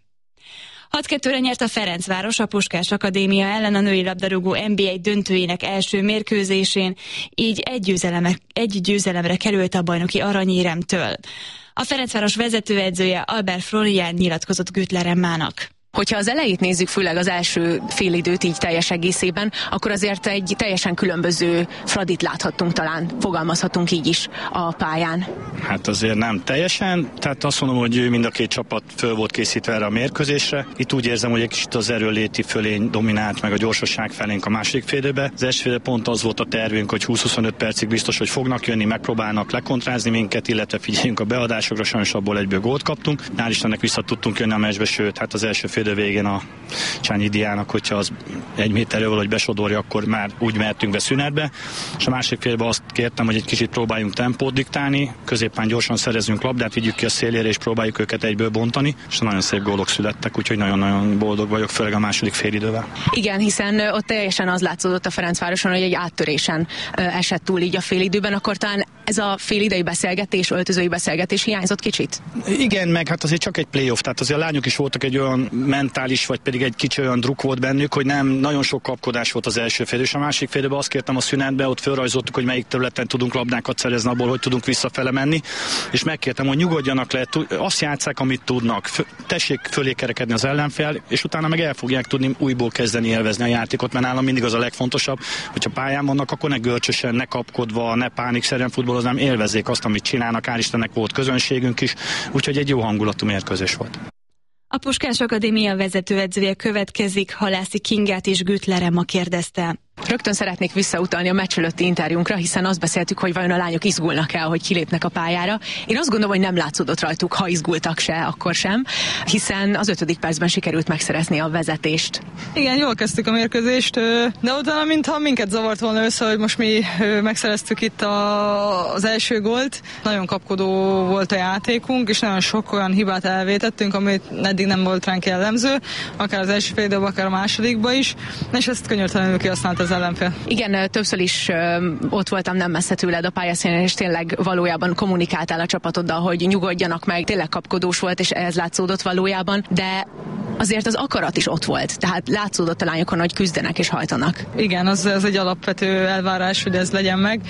hat kettőre nyert a Ferencváros a Puskás Akadémia ellen a női labdarúgó en bé egy döntőjének első mérkőzésén, így egy győzelemre, egy győzelemre került a bajnoki aranyéremtől. A Ferencváros vezetőedzője Albert Florian nyilatkozott Güttler Emmának. Hogyha az elejét nézzük, főleg az első félidőt így teljes egészében, akkor azért egy teljesen különböző Fradit láthattunk talán, fogalmazhatunk így is a pályán. Hát azért nem teljesen, tehát azt mondom, hogy mind a két csapat föl volt készítve erre a mérkőzésre. Itt úgy érzem, hogy egy kicsit az erőléti fölény dominált meg a gyorsaság felénk a második félidőbe. Az első félidő pont az volt a tervünk, hogy húsz-huszonöt percig biztos, hogy fognak jönni, megpróbálnak lekontrázni minket, illetve figyeljünk a beadásokra, sajnos abból egyből gólt kaptunk. Nál Istennek vissza tudtunk jönni a meccsbe, sőt, hát az első de végén a Csányi Diának, hogyha az egy méterről valahogy besodorja, akkor már úgy mehetünk be szünetbe. És a másik félben azt kértem, hogy egy kicsit próbáljunk tempót diktálni, középen gyorsan szerezünk labdát, vigyük ki a szélére, és próbáljuk őket egyből bontani, és nagyon szép gólok születtek, úgyhogy nagyon-nagyon boldog vagyok, főleg a második félidővel. Igen, hiszen ott teljesen az látszódott a Ferencvároson, hogy egy áttörésen esett túl így a félidőben, akkor talán ez a félidei beszélgetés, öltözői beszélgetés hiányzott kicsit? Igen, meg hát azért csak egy playoff, tehát azért a lányok is voltak egy olyan mentális, vagy pedig egy kicsi olyan druk volt bennük, hogy nem nagyon sok kapkodás volt az első fél, és a másik félben azt kértem a szünetbe, ott felrajzoltuk, hogy melyik területen tudunk labdákat szerezni, abból, hogy tudunk visszafele menni, és megkértem, hogy nyugodjanak le, azt játsszák, amit tudnak, tessék fölé kerekedni az ellenfél, és utána meg el fogják tudni újból kezdeni élvezni a játékot, mert nálam mindig az a legfontosabb, hogyha pályán vannak, akkor ne görcsösen, ne kapkodva, ne pánikszerűen futballoznám, élvezzék azt, amit csinálnak, hál' Istennek volt közönségünk is, úgyhogy egy jó hangulatú mérkőzés volt. A Puskás Akadémia vezetőedzője következik, Halászi Kingát és Güttler Emma kérdezte. Rögtön szeretnék visszautalni a meccs előtti interjúnkra, hiszen azt beszéltük, hogy vajon a lányok izgulnak el, hogy kilépnek a pályára. Én azt gondolom, hogy nem látszódott rajtuk, ha izgultak se, akkor sem, hiszen az ötödik percben sikerült megszerezni a vezetést. Igen, jól kezdtük a mérkőzést, de utána mintha minket zavart volna össze, hogy most mi megszereztük itt a, az első gólt. Nagyon kapkodó volt a játékunk, és nagyon sok olyan hibát elvétettünk, amit eddig nem volt ránk jellemző, akár az első fél időben, akár a másodikban is, és ezt könyörtelenül kihasznált az ellenfél. Igen, többször is ö, ott voltam nem messze tőled a pályaszínen, és tényleg valójában kommunikáltál a csapatoddal, hogy nyugodjanak meg, tényleg kapkodós volt, és ez látszódott valójában, de azért az akarat is ott volt, tehát látszódott a lányokon, hogy küzdenek és hajtanak. Igen, az, az egy alapvető elvárás, hogy ez legyen meg,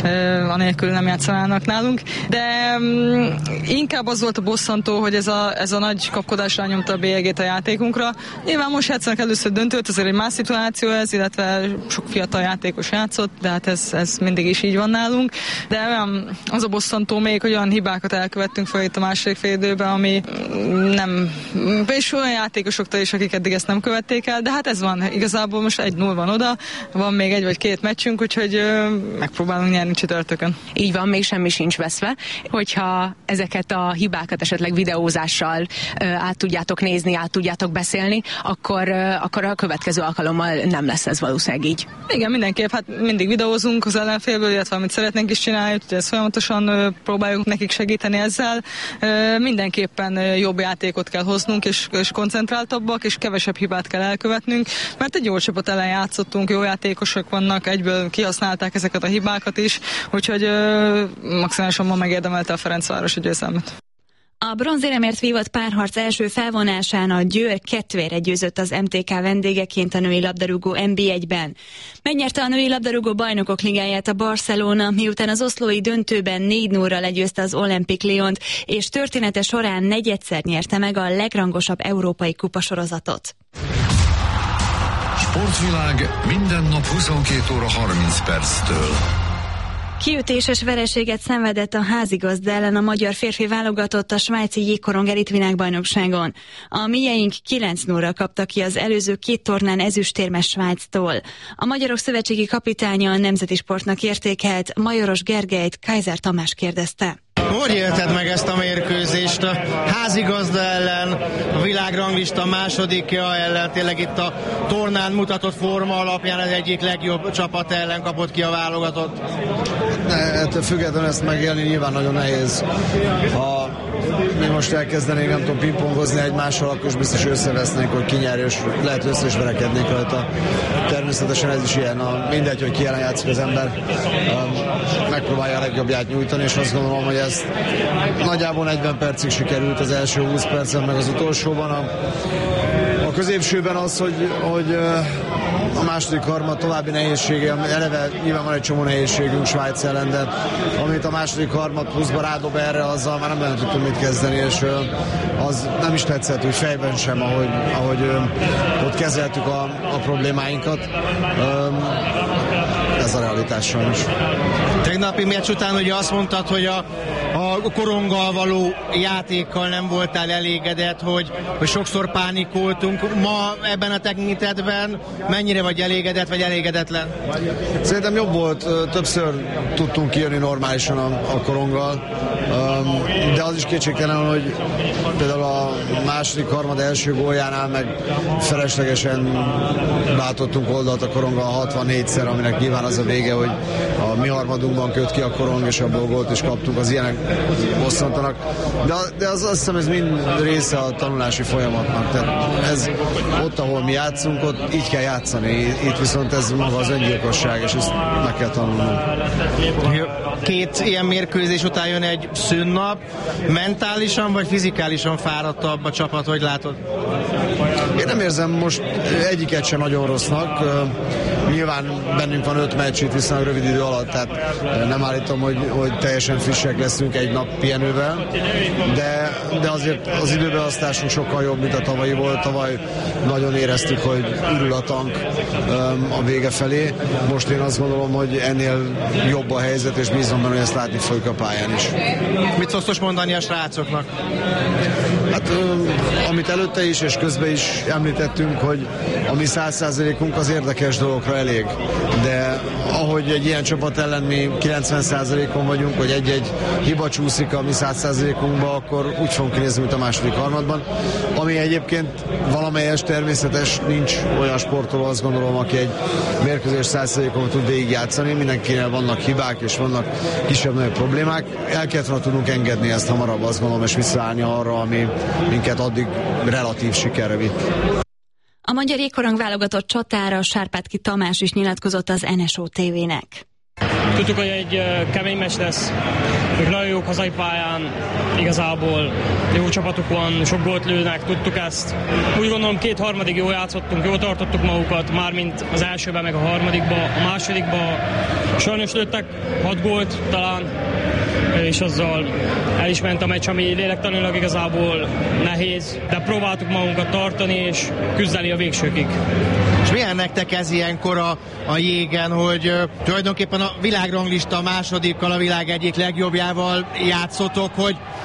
anélkül nem játszanának nálunk, de um, inkább az volt a bosszantó, hogy ez a, ez a nagy kapkodás rányomta a bélyegét a játékunkra. Nyilván most játszanak először döntőt, azért egy más szituáció ez, illetve sok fiatal játékos játszott, de hát ez, ez mindig is így van nálunk. De olyan, az a bosszantó még, hogy olyan hibákat elkövettünk fel itt a második fél időben, ami nem, és olyan játék játékosoktól is, akik eddig ezt nem követték el, de hát ez van. Igazából most egy null van oda, van még egy vagy két meccsünk, úgyhogy ö, megpróbálunk nyerni csütörtökön. Így van, még semmi sincs veszve. Hogyha ezeket a hibákat esetleg videózással ö, át tudjátok nézni, át tudjátok beszélni, akkor, ö, akkor a következő alkalommal nem lesz ez valószínűleg így. Igen, mindenképp, hát mindig videózunk az ellenfélből, illetve amit szeretnénk is csinálni, ugye ezt folyamatosan ö, próbáljuk nekik segíteni ezzel. Ö, mindenképpen ö, jobb játékot kell hoznunk, és, és koncentráltabbak, és kevesebb hibát kell elkövetnünk, mert egy jó csapat ellen játszottunk, jó játékosok vannak, egyből kihasználták ezeket a hibákat is, úgyhogy ö, maximálisan ma megérdemelte a Ferencváros a győzelmet. A bronzéremért vívott párharc első felvonásán a Győr kettőre győzött az em té ká vendégeként a női labdarúgó en bé egyben. Megnyerte a női labdarúgó bajnokok ligáját a Barcelona, miután az oszlói döntőben négy nullra legyőzte az Olympique Lyont, és története során negyedszer nyerte meg a legrangosabb európai kupasorozatot. Sportvilág minden nap huszonkét óra harminc perctől. Kiütéses vereséget szenvedett a házigazda ellen a magyar férfi válogatott a svájci jégkorong elit világbajnokságon. A mieink kilenc nullra kapta ki az előző két tornán ezüstérmes Svájctól. A Magyarok Szövetségi kapitánya a Nemzeti Sportnak értékelt Majoros Gergelyt Kaiser Tamás kérdezte. Hogy élted meg ezt a mérkőzést? A házigazda ellen, a világranglista másodikja ellen, tényleg itt a tornán mutatott forma alapján az egyik legjobb csapat ellen kapott ki a válogatott. Ettől függetlenül ezt megélni nyilván nagyon nehéz. Ha mi most elkezdenénk, nem tudom, pingpongozni egymással, akkor is biztos összevesznénk, hogy ki nyer, és lehet össze is verekednénk rajta. Természetesen ez is ilyen, a, mindegy, hogy ki ellen játszik az ember, megpróbálja a legjobbját nyújtani, és azt gondolom, hogy ez nagyjából negyven percig sikerült, az első húsz percen, meg az utolsóban. A, a középsőben az, hogy, hogy a második harmad további nehézsége, eleve nyilván van egy csomó nehézségünk Svájc ellen, de amit a második harmad pluszba rádob erre, azzal már nem lehet tudtunk mit kezdeni, és az nem is tetszett, úgy fejben sem, ahogy, ahogy ott kezeltük a, a problémáinkat. Ez a realitás sajnos. Tegnapi meccs után ugye azt mondtad, hogy a, a koronggal való játékkal nem voltál elégedett, hogy, hogy sokszor pánikoltunk. Ma ebben a tekintetben mennyire vagy elégedett, vagy elégedetlen? Szerintem jobb volt, többször tudtunk kijönni normálisan a, a koronggal, de az is kétségtelen, hogy például a második harmad első góljánál meg feleslegesen váltottunk oldalt a koronggal hatvannégyszer, aminek nyilván az a vége, hogy a mi harmadunkban köt ki a korong, és abból gólt is kaptunk, az ilyenek bosszantanak. De, de az, azt hiszem, ez mind része a tanulási folyamatnak. Tehát ez ott, ahol mi játszunk, ott így kell játszani. Itt viszont ez maga az öngyilkosság, és ezt meg kell tanulnunk. Két ilyen mérkőzés után jön egy szünnap. Mentálisan vagy fizikálisan fáradtabb a csapat, hogy látod? Én nem érzem most egyiket sem nagyon rossznak. Nyilván bennünk van öt meccs itt viszonylag rövid idő alatt, tehát nem állítom, hogy, hogy teljesen frissek leszünk egy nap pihenővel, de, de azért az időbeosztásunk sokkal jobb, mint a tavalyi volt. Tavaly nagyon éreztük, hogy ürül a tank a vége felé. Most én azt gondolom, hogy ennél jobb a helyzet, és bízom benne, hogy ezt látni fogjuk a pályán is. Mit szoksz most mondani a srácoknak? Hát amit előtte is és közben is említettünk, hogy a mi száz százalékunk az érdekes dolgokra elég, de ahogy egy ilyen csapat ellen mi kilencven százalékon vagyunk, hogy egy-egy hiba csúszik a mi száz százalékunkba, akkor úgy fogunk kinézni, mint a második harmadban. Ami egyébként valamelyes természetes, nincs olyan sportoló, azt gondolom, aki egy mérkőzés száz százalékon tud végigjátszani, mindenkinél vannak hibák és vannak kisebb-nagyobb problémák. El kellett volna tudnunk engedni ezt hamarabb, azt gondolom, és visszaállni arra, ami minket addig relatív sikerre vitt. A magyar jégkorong válogatott csatára Sárpátki Tamás is nyilatkozott az en es o té vének. Tudtuk, hogy egy kemény meccs lesz, ők nagyon jók hazai pályán, igazából jó csapatuk van, sok gólt lőnek, tudtuk ezt. Úgy gondolom, két harmadig jól játszottunk, jól tartottuk magukat, mármint az elsőben, meg a harmadikba, a másodikba sajnos lőttek hat gólt talán, és azzal el is ment a meccs, ami lélektanilag igazából nehéz, de próbáltuk magunkat tartani és küzdeni a végsőkig. És milyen nektek ez ilyenkor a, a jégen, hogy uh, tulajdonképpen a világranglista másodikkal, a világ egyik legjobbjával játszotok, hogy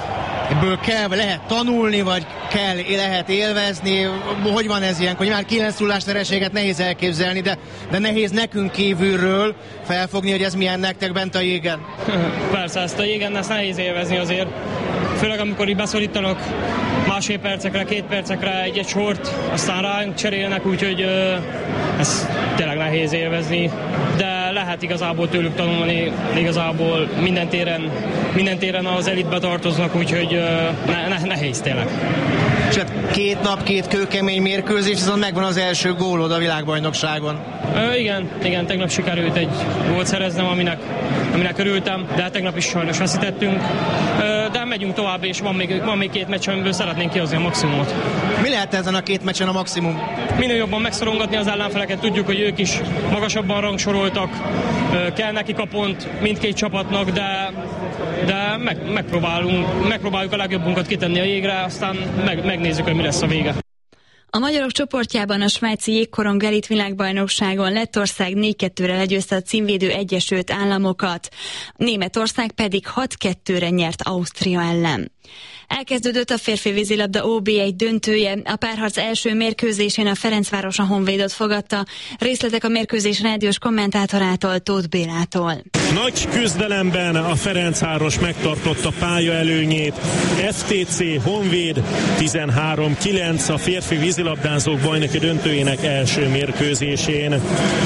ebből kell, vagy lehet tanulni, vagy kell, lehet élvezni? Hogy van ez ilyenkor? Már kilenc nullás vereséget nehéz elképzelni, de, de nehéz nekünk kívülről felfogni, hogy ez milyen nektek bent a jégen. Persze, ezt a jégen ezt nehéz élvezni azért. Főleg amikor így beszorítanak másfél percekre, két percekre egy-egy sort, aztán ránk cserélnek, úgyhogy ö, ez tényleg nehéz élvezni. De lehet igazából tőlük tanulni, igazából minden téren, minden téren az elitbe tartoznak, úgyhogy ö, ne, ne, nehéz tényleg. És hát két nap, két kőkemény mérkőzés, viszont megvan az első gólod a világbajnokságon. Ö, igen, igen, tegnap sikerült egy gólt szereznem, aminek, aminek örültem, de tegnap is sajnos veszítettünk. Ö, de megyünk tovább, és van még, van még két meccs, amiből szeretnénk kihozni a maximumot. Mi lehet ezen a két meccsen a maximum? Minél jobban megszorongatni az ellenfeleket, tudjuk, hogy ők is magasabban rangsoroltak, ö, kell nekik a pont mindkét csapatnak, de, de meg, megpróbálunk, megpróbáljuk a legjobbunkat kitenni a jégre, aztán meg, megnézzük, hogy mi lesz a vége. A magyarok csoportjában a svájci jégkorong elit világbajnokságon Lettország négy kettőre legyőzte a címvédő Egyesült Államokat, Németország pedig hat kettőre nyert Ausztria ellen. Elkezdődött a férfi vízilabda ó bé egy döntője. A párharc első mérkőzésén a Ferencváros a Honvédot fogadta. Részletek a mérkőzés rádiós kommentátorától, Tóth Bélától. Nagy küzdelemben a Ferencváros megtartotta pálya előnyét. ef té cé Honvéd tizenhárom kilenc a férfi vízilabdázók bajnoki döntőjének első mérkőzésén.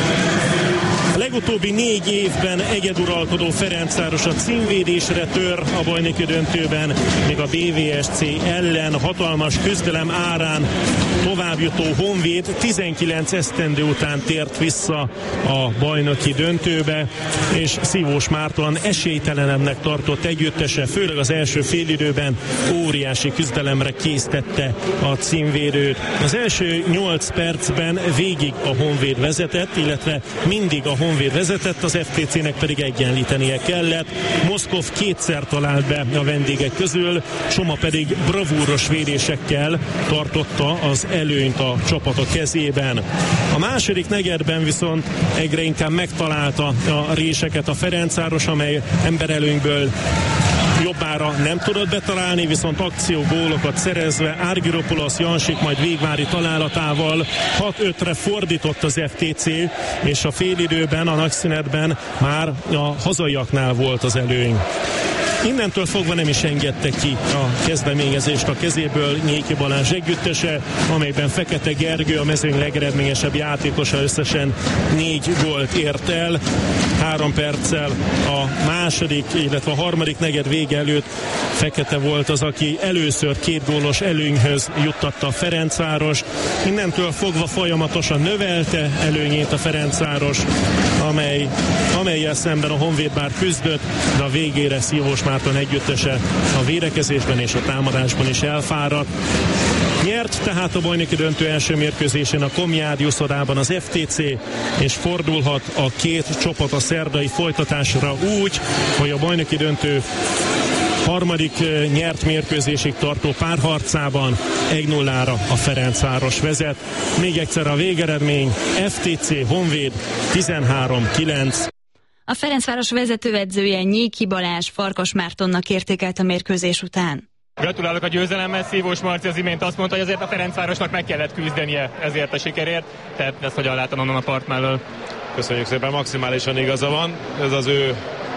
A legutóbbi négy évben egyeduralkodó Ferencváros a címvédésre tör a bajnoki döntőben, még a bé vé es cé ellen hatalmas küzdelem árán továbbjutó Honvéd tizenkilenc esztendő után tért vissza a bajnoki döntőbe, és Szívós Márton esélytelenebbnek tartott együttese, főleg az első félidőben óriási küzdelemre késztette a címvédőt. Az első nyolc percben végig a Honvéd vezetett, illetve mindig a Honvéd vezetett, az ef té cének pedig egyenlítenie kellett. Moszkov kétszer talált be a vendégek közül, Soma pedig bravúros védésekkel tartotta az előnyt a csapat a kezében. A második negyedben viszont egyre inkább megtalálta a réseket a Ferencváros, amely emberelőnyből jobbára nem tudott betalálni, viszont akciógólokat szerezve Argyropoulos Jansik majd végvári találatával hat ötre fordított az ef té cé, és a félidőben, a nagyszünetben már a hazaiaknál volt az előny. Innentől fogva nem is engedte ki a kezdeményezést a kezéből Nyéki Balázs együttese, amelyben Fekete Gergő, a mezőny legeredményesebb játékosa, összesen négy gólt ért el. Három perccel a második, illetve a harmadik negyed vége előtt Fekete volt az, aki először két gólos előnyhöz juttatta a Ferencvárost. Innentől fogva folyamatosan növelte előnyét a Ferencváros, amely, amellyel szemben a Honvéd bár küzdött, de a végére Szívós Márton együttese a védekezésben és a támadásban is elfáradt. Nyert tehát a bajnoki döntő első mérkőzésén a Komjádi uszodában az ef té cé, és fordulhat a két csapat a szerdai folytatásra úgy, hogy a bajnoki döntő harmadik nyert mérkőzésig tartó párharcában egy nullára a Ferencváros vezet. Még egyszer a végeredmény: ef té cé Honvéd tizenhárom kilenc. A Ferencváros vezetőedzője Nyéki Balázs Farkas Mártonnak értékelt a mérkőzés után. Gratulálok a győzelemhez, Szívós Marci az imént azt mondta, hogy azért a Ferencvárosnak meg kellett küzdenie ezért a sikerért, tehát ezt hogyan látom onnan a part mellől. Köszönjük szépen, maximálisan igaza van, ez az ő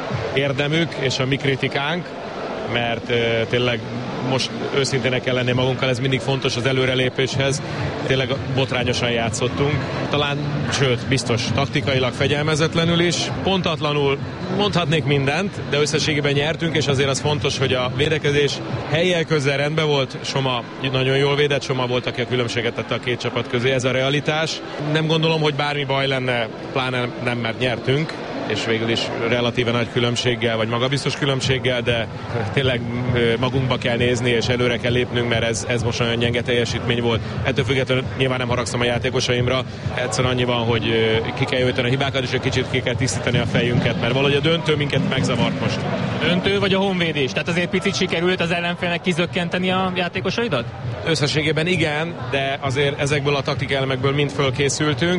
érdemük és a mi kritikánk, mert uh, tényleg most őszintének kell lenni magunkkal, ez mindig fontos az előrelépéshez. Tényleg botrányosan játszottunk. Talán, sőt, biztos taktikailag fegyelmezetlenül is. Pontatlanul mondhatnék mindent, de összességében nyertünk, és azért az fontos, hogy a védekezés helyjel közel rendben volt. Soma nagyon jól védett, Soma volt, aki a különbséget tette a két csapat közé. Ez a realitás. Nem gondolom, hogy bármi baj lenne, pláne nem, mert nyertünk, és végül is relatíve nagy különbséggel, vagy magabiztos különbséggel, de tényleg magunkba kell nézni, és előre kell lépnünk, mert ez, ez most olyan gyenge teljesítmény volt. Ettől függetlenül nyilván nem haragszom a játékosaimra, egyszer annyi van, hogy ki kell jöjteni a hibákat, és egy kicsit ki kell tisztítani a fejünket, mert valahogy a döntő minket megzavart most. Döntő vagy a honvédés? Tehát azért picit sikerült az ellenfélnek kizökkenteni a játékosaidat? Összességében igen, de azért ezekből a taktikai elemekből mind fölkészültünk,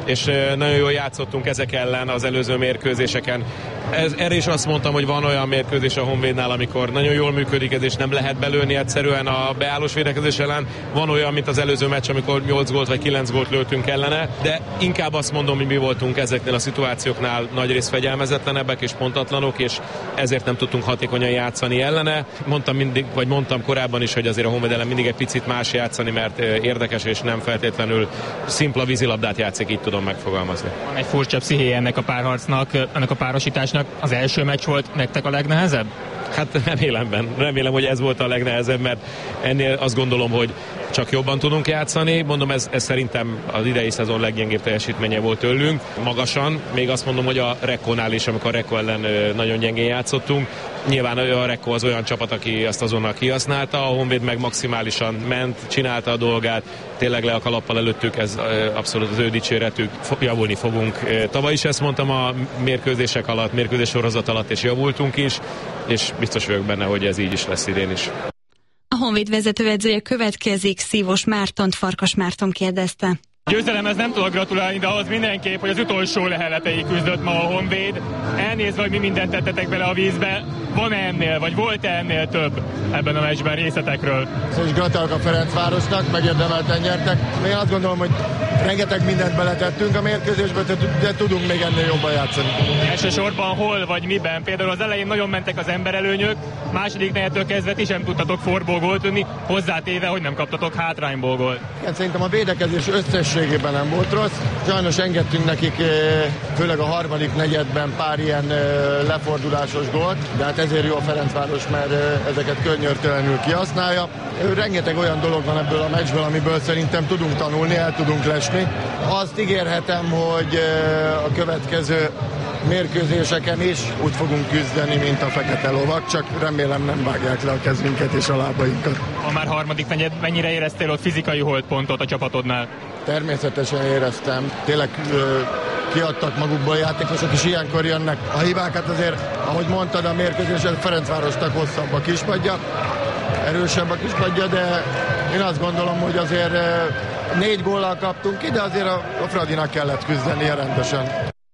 és nagyon jól játszottunk ezek ellen az előző mérkőzéseken. Ez, erre is azt mondtam, hogy van olyan mérkőzés a Honvédnál, amikor nagyon jól működik ez, és nem lehet belőni egyszerűen a beállós védekezés ellen. Van olyan, mint az előző meccs, amikor nyolc gólt vagy kilenc gólt lőttünk ellene, de inkább azt mondom, hogy mi voltunk ezeknél a szituációknál nagyrészt fegyelmezetlenebbek és pontatlanok, és ezért nem tudtunk hatékonyan játszani ellene. Mondtam mindig, vagy mondtam korábban is, hogy azért a Honvéd ellen mindig egy picit más játszani, mert érdekes és nem feltétlenül szimpla vízilabdát játszik, így tudom megfogalmazni. Van egy furcsa pszichéje ennek a párharcnak, ennek a párosításnak. Az első meccs volt nektek a legnehezebb? Hát remélem, remélem, hogy ez volt a legnehezebb, mert ennél azt gondolom, hogy csak jobban tudunk játszani. Mondom, ez, ez szerintem az idei szezon leggyengébb teljesítménye volt tőlünk. Magasan, még azt mondom, hogy a Rekónál is, amikor a Rekó ellen nagyon gyengén játszottunk. Nyilván a Rekó az olyan csapat, aki azt azonnal kihasználta, a Honvéd meg maximálisan ment, csinálta a dolgát, tényleg le a kalappal előttük, ez abszolút az ő dicséretük, javulni fogunk. Tavaly is ezt mondtam a mérkőzések alatt, mérkőzés sorozat alatt, és javultunk is, és biztos vagyok benne, hogy ez így is lesz idén is. A Honvéd vezetőedzője következik, Szívós Mártont Farkas Márton kérdezte. Győzelemhez nem tudok gratulálni, de ahhoz mindenképp, hogy az utolsó leheleteig küzdött ma a Honvéd. Elnézve, hogy mi mindent tettetek bele a vízbe, van-e ennél, vagy volt-e ennél több ebben a meccsben részletekről? És gratulálok a Ferencvárosnak, megérdemelten nyertek. Én azt gondolom, hogy rengeteg mindent beletettünk a mérkőzésbe, de tudunk még ennél jobban játszani. Elsősorban hol vagy miben? Például az elején nagyon mentek az emberelőnyök, második negyedtől kezdve ti sem tudtatok forból gólt tenni, hozzátéve, hogy nem kaptatok hátrányból gólt. Igen, szerintem a védekezés összességében nem volt rossz. Sajnos engedtünk nekik, főleg a harmadik negyedben pár ilyen lefordulásos gólt, de hát ezért jó a Ferencváros, mert ezeket könnyörtelenül kihasználja. Rengeteg olyan dolog van ebből a meccsből, amiből szerintem tudunk tanulni, el tudunk lesni. Azt ígérhetem, hogy a következő mérkőzéseken is úgy fogunk küzdeni, mint a fekete lovak, csak remélem nem vágják le a kezünket és a lábainkat. Ha már harmadik negyed, mennyire éreztél ott fizikai holdpontot a csapatodnál? Természetesen éreztem. Tényleg ö, kiadtak magukból játékosok, és ilyenkor jönnek a hibák. Hát azért, ahogy mondtad, a mérkőzés a Ferencvárosnak hosszabb a kispadja, erősebb a kispadja, de én azt gondolom, hogy azért ö, négy góllal kaptunk ki, de azért a, a Fradinak kellett küzdenie rendesen.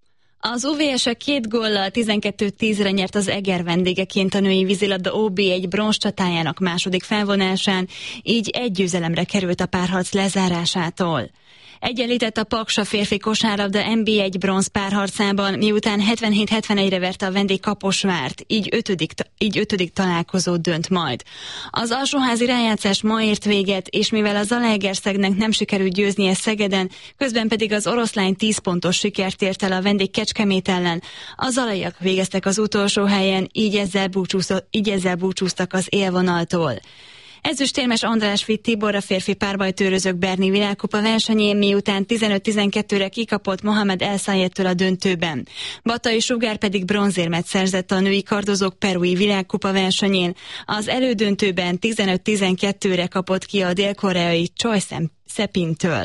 Az u vé es-e két góllal tizenkettő tízre nyert az Eger vendégeként a női vízilabda o bé egy bronzcsatájának második felvonásán, így egy győzelemre került a párharc lezárásától. Egyenlített a Paksa férfi kosárlabda en bé egy bronz párharcában, miután hetvenhét hetvenegyre verte a vendég Kaposvárt, így ötödik, így ötödik találkozó dönt majd. Az alsóházi rájátszás ma ért véget, és mivel a Zalaegerszegnek nem sikerült győznie Szegeden, közben pedig az oroszlány tíz pontos sikert ért el a vendég Kecskemét ellen, a zalaiak végeztek az utolsó helyen, így ezzel, így ezzel búcsúztak az élvonaltól. Ezüstérmes András Vitt Tibor a férfi párbajtőrözők Berni világkupa versenyén, miután tizenöt tizenkettőre kikapott Mohamed El Sayettől a döntőben. Batai Sugár pedig bronzérmet szerzett a női kardozók perui világkupa versenyén. Az elődöntőben tizenöt tizenkettőre kapott ki a dél-koreai Choi Sepintől.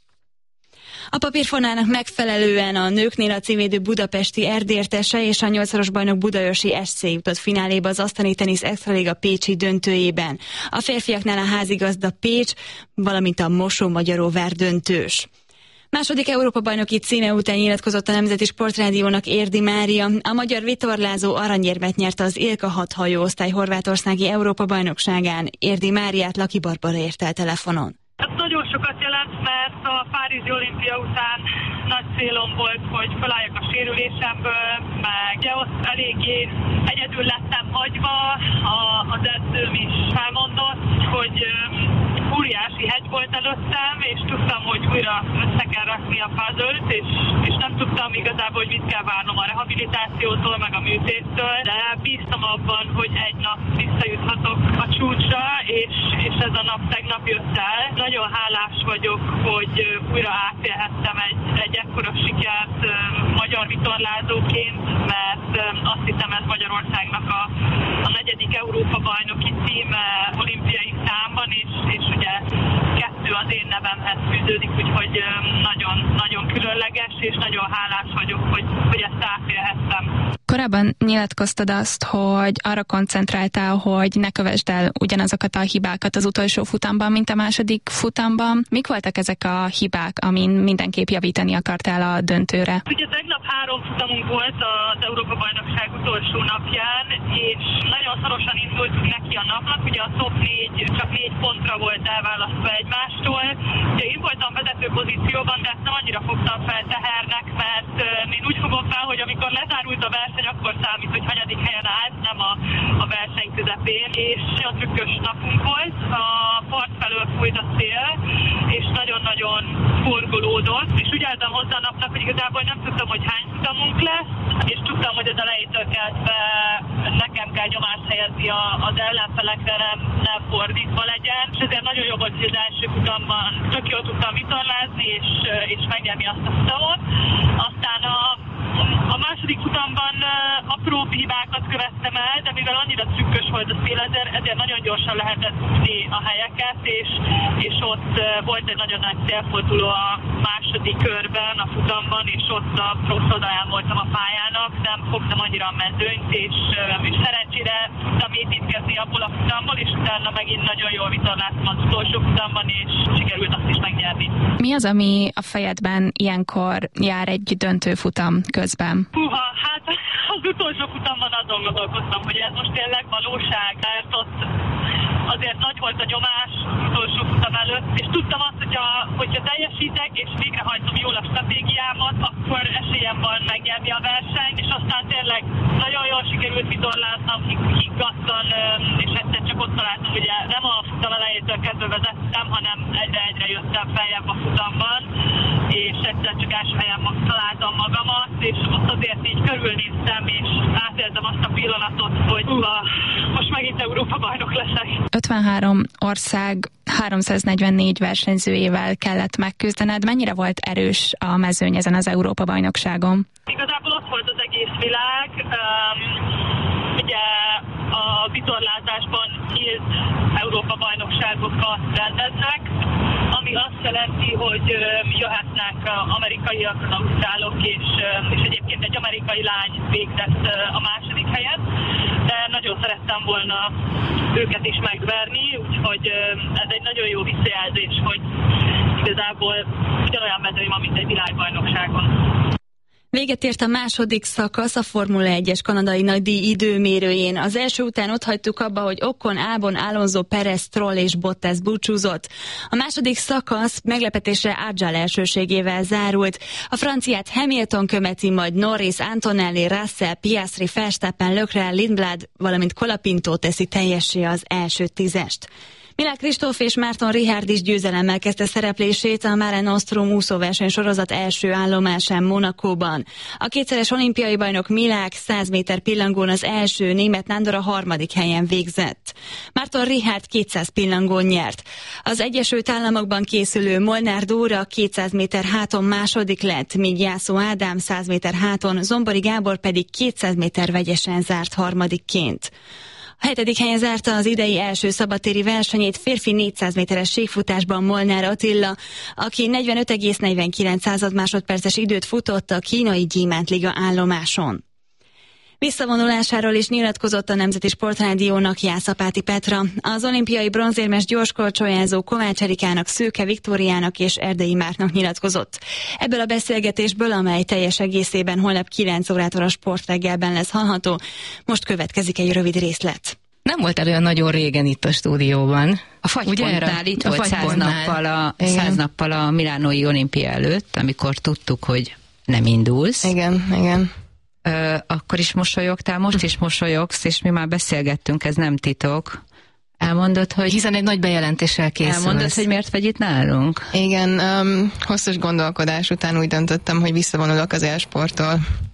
A papírformának megfelelően a nőknél a címvédő budapesti Erdértese és a nyolcszoros bajnok budaörsi es cé jutott fináléba az asztali tenisz extraliga pécsi döntőjében. A férfiaknál a házigazda Pécs, valamint a Mosó-Magyaróvár döntős. Második Európa-bajnoki címe után nyilatkozott a Nemzeti Sportrádiónak Érdi Mária. A magyar vitorlázó aranyérmet nyerte az Ilka hat hajóosztály horvátországi Európa-bajnokságán. Érdi Máriát Laki Barbara ért el telefonon. Hát nagyon sokat jelent, mert a Párizsi olimpia után nagy célom volt, hogy felálljak a sérülésemből, meg ugye ott eléggé egyedül lettem hagyva, a, az edzőm is felmondott, hogy um, óriási hegy volt előttem, és tudtam, hogy újra össze kell rakni a puzzle-t, és, és nem tudtam igazából, hogy mit kell várnom a rehabilitációtól, meg a műtéttől, de bíztam abban, hogy egy nap visszajuthatok a csúcsra, és, és ez a nap tegnap jött el. Nagyon hálás vagyok, hogy újra átélhettem egy, egy ekkora sikert magyar vitorlázóként, mert azt hiszem, ez Magyarországnak a, a negyedik Európa-bajnoki címe olimpiai számban, és, és ugye kettő az én nevemhez fűződik, úgyhogy nagyon, nagyon különleges, és nagyon hálás vagyok, hogy, hogy ezt átélhettem. korábban nyilatkoztad azt, hogy arra koncentráltál, hogy ne kövesd el ugyanazokat a hibákat az utolsó futamban, mint a második futamban. Mik voltak ezek a hibák, amin mindenképp javítani akartál a döntőre? Ugye tegnap három futamunk volt az Európa-bajnokság utolsó napján, és nagyon szorosan indultunk neki a napnak. Ugye a top négy csak négy pontra volt elválasztva egymástól. Ugye én voltam vezető pozícióban, de ezt nem annyira fogtam fel tehernek, mert én úgy fogom fel, hogy amikor lezárult a verseny, akkor számít, hogy hanyadik helyen állt, nem a, a verseny közepén, és nagyon trükkös napunk volt. A part felől fújt a szél, és nagyon-nagyon forgolódott, és úgy álltam hozzá a napnak, hogy igazából nem tudtam, hogy hány futamunk lesz, és tudtam, hogy az elejétől kezdve nekem kell nyomást helyezni a, az ellenfelekre, nem, nem fordítva legyen, és ezért nagyon jó volt, hogy az első futamban tök jól tudtam vitorlázni, és, és megnyerni azt a futamot. Aztán a, a második futamban apró hibákat követtem el, de mivel annyira trükkös volt a szél, ezért, ezért nagyon gyorsan lehetett tudni a helyeket, és, és ott volt egy nagyon nagy szélforduló a második körben a futamban, és ott a rossz oldalán voltam a pályának, nem fogtam annyira a mezőnyt, és, és szerencsére tudtam építkezni abból a futamból, és utána megint nagyon jól vitorláztam az utolsó futamban, és sikerült azt is megnyerni. Mi az, ami a fejedben ilyenkor jár egy döntőfutam közben? Húha, hát az utolsó futamban azon gondolkoztam, hogy ez most tényleg valóság, mert ott azért nagy volt a nyomás az utolsó futam előtt, és tudtam azt, hogyha, hogyha teljesítek, és végrehajtom jól a stratégiámat, akkor esélyem van megnyerni a versenyt, és aztán tényleg nagyon jól sikerült vitorláznom, higgadtan, és egyszer csak ott találtam, ugye nem a futam elejétől kezdve vezettem, hanem egyre-egyre jöttem feljebb a futamban, és egyszer csak első helyen találtam magamat, és ott azért így körülnéztem, és átéltem azt a pillanatot, hogy uh, most megint Európa-bajnok leszek. ötvenhárom ország háromszáznegyvennégy versenyzőjével kellett megküzdened. Mennyire volt erős a mezőny ezen az Európa-bajnokságon? Igazából ott volt az egész világ. Um, ugye a vitorlázásban nyílt Európa-bajnokságokat rendeznek, ami azt jelenti, hogy jöhetnek amerikaiak, ausztrálok, és, és egyébként egy amerikai lány végzett a második helyen, de nagyon szerettem volna őket is megverni, úgyhogy ez egy nagyon jó visszajelzés, hogy igazából ugyanolyan mezőny van, mint egy világbajnokságon. Véget ért a második szakasz a Formula egyes kanadai nagydíj időmérőjén. Az első után ott hagytuk abba, hogy Ocon, Albon, Alonso, Perez, Stroll és Bottas búcsúzott. A második szakasz meglepetésre Adjal elsőségével zárult. A franciát Hamilton követi, majd Norris, Antonelli, Russell, Piastri, Verstappen, Leclerc, Lindblad, valamint Colapinto teszi teljessé az első tízest. Milák Kristóf és Márton Richárd is győzelemmel kezdte szereplését a Mare Nostrum úszóverseny sorozat első állomásán Monacóban. A kétszeres olimpiai bajnok Milák száz méter pillangón az első, német Nándor a harmadik helyen végzett. Márton Richárd kétszáz pillangón nyert. Az Egyesült Államokban készülő Molnár Dóra kétszáz méter háton második lett, míg Jászó Ádám száz méter háton, Zombori Gábor pedig kétszáz méter vegyesen zárt harmadikként. A hetedik helyen zárta az idei első szabadtéri versenyét férfi négyszáz méteres síkfutásban Molnár Attila, aki negyvenöt egész negyvenkilenc másodperces időt futott a kínai Gyémántliga állomáson. Visszavonulásáról is nyilatkozott a Nemzeti Sportrádiónak Jászapáti Petra. Az olimpiai bronzérmes gyorskorcsolyázó Kovács Erikának, Szőke Viktóriának és Erdei Márknak nyilatkozott. Ebből a beszélgetésből, amely teljes egészében holnap kilenc órától a Sportreggelben lesz hallható, most következik egy rövid részlet. Nem volt el olyan nagyon régen itt a stúdióban. A fagypontnál itt volt száz nappal, a, száz nappal a milánói olimpia előtt, amikor tudtuk, hogy nem indulsz. Igen, igen. Ö, akkor is mosolyogtál, most is mosolyogsz, és mi már beszélgettünk, ez nem titok. Elmondod, hogy... Hiszen egy nagy bejelentéssel készülsz. Elmondod, hogy miért vagy itt nálunk? Igen, um, hosszas gondolkodás után úgy döntöttem, hogy visszavonulok az e-sporttól.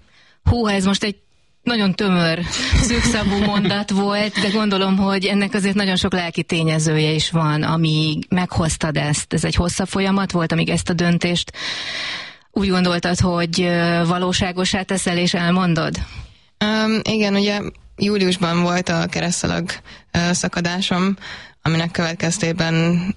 Hú, ez most egy nagyon tömör, szűkszavú mondat volt, de gondolom, hogy ennek azért nagyon sok lelki tényezője is van, amíg meghoztad ezt. Ez egy hosszabb folyamat volt, amíg ezt a döntést úgy gondoltad, hogy valóságosá teszel és elmondod? Um, igen, ugye júliusban volt a keresztszalag uh, szakadásom, aminek következtében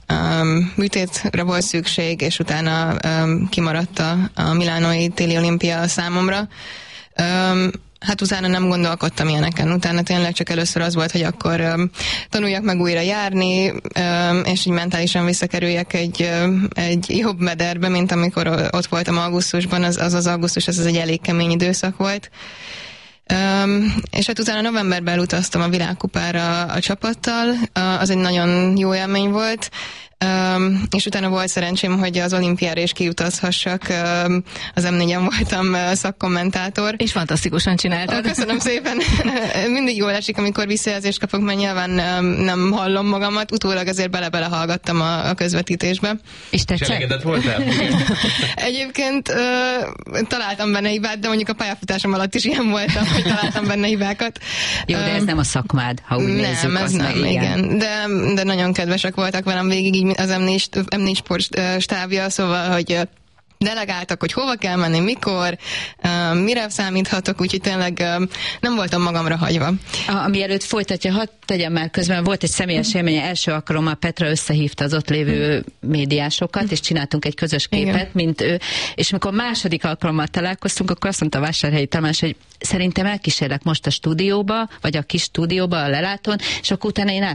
um, műtétre volt szükség, és utána um, kimaradt a, a milánói téli olimpia számomra. Um, hát utána nem gondolkodtam ilyeneken. Utána tényleg csak először az volt, hogy akkor um, tanuljak meg újra járni, um, és így mentálisan visszakerüljek egy, um, egy jobb mederbe, mint amikor ott voltam augusztusban. Az az, az augusztus, az, az egy elég kemény időszak volt. Um, és hát utána novemberben elutaztam a világkupára a csapattal, uh, az egy nagyon jó élmény volt. Um, és utána volt szerencsém, hogy az olimpiára is kiutazhassak. Um, az em négyen voltam uh, szakkommentátor. És fantasztikusan csináltad. Oh, köszönöm szépen. Mindig jól esik, amikor visszajelzést kapok, mert nyilván um, nem hallom magamat. Utólag azért bele-bele hallgattam a, a közvetítésbe. És tetszett? És elégedett voltál? Egyébként uh, találtam benne hibát, de mondjuk a pályafutásom alatt is ilyen voltam, hogy találtam benne hibákat. Jó, de ez um, nem a szakmád, ha úgy nem, nézzük. Nem, ez nem, igen. igen. De, de nagyon kedvesek voltak velem végig, így az em négy Sport stábja, szóval, hogy delegáltak, hogy hova kell menni, mikor, uh, mire számíthatok, úgyhogy tényleg uh, nem voltam magamra hagyva. A, mielőtt folytatja, hadd tegyem már közben, volt egy személyes élménye, első alkalommal Petra összehívta az ott lévő médiásokat, és csináltunk egy közös képet, igen, mint ő, és amikor második alkalommal találkoztunk, akkor azt mondta Vásárhelyi Tamás, hogy szerintem elkísérlek most a stúdióba, vagy a kis stúdióba, a lelátón, és akkor utána én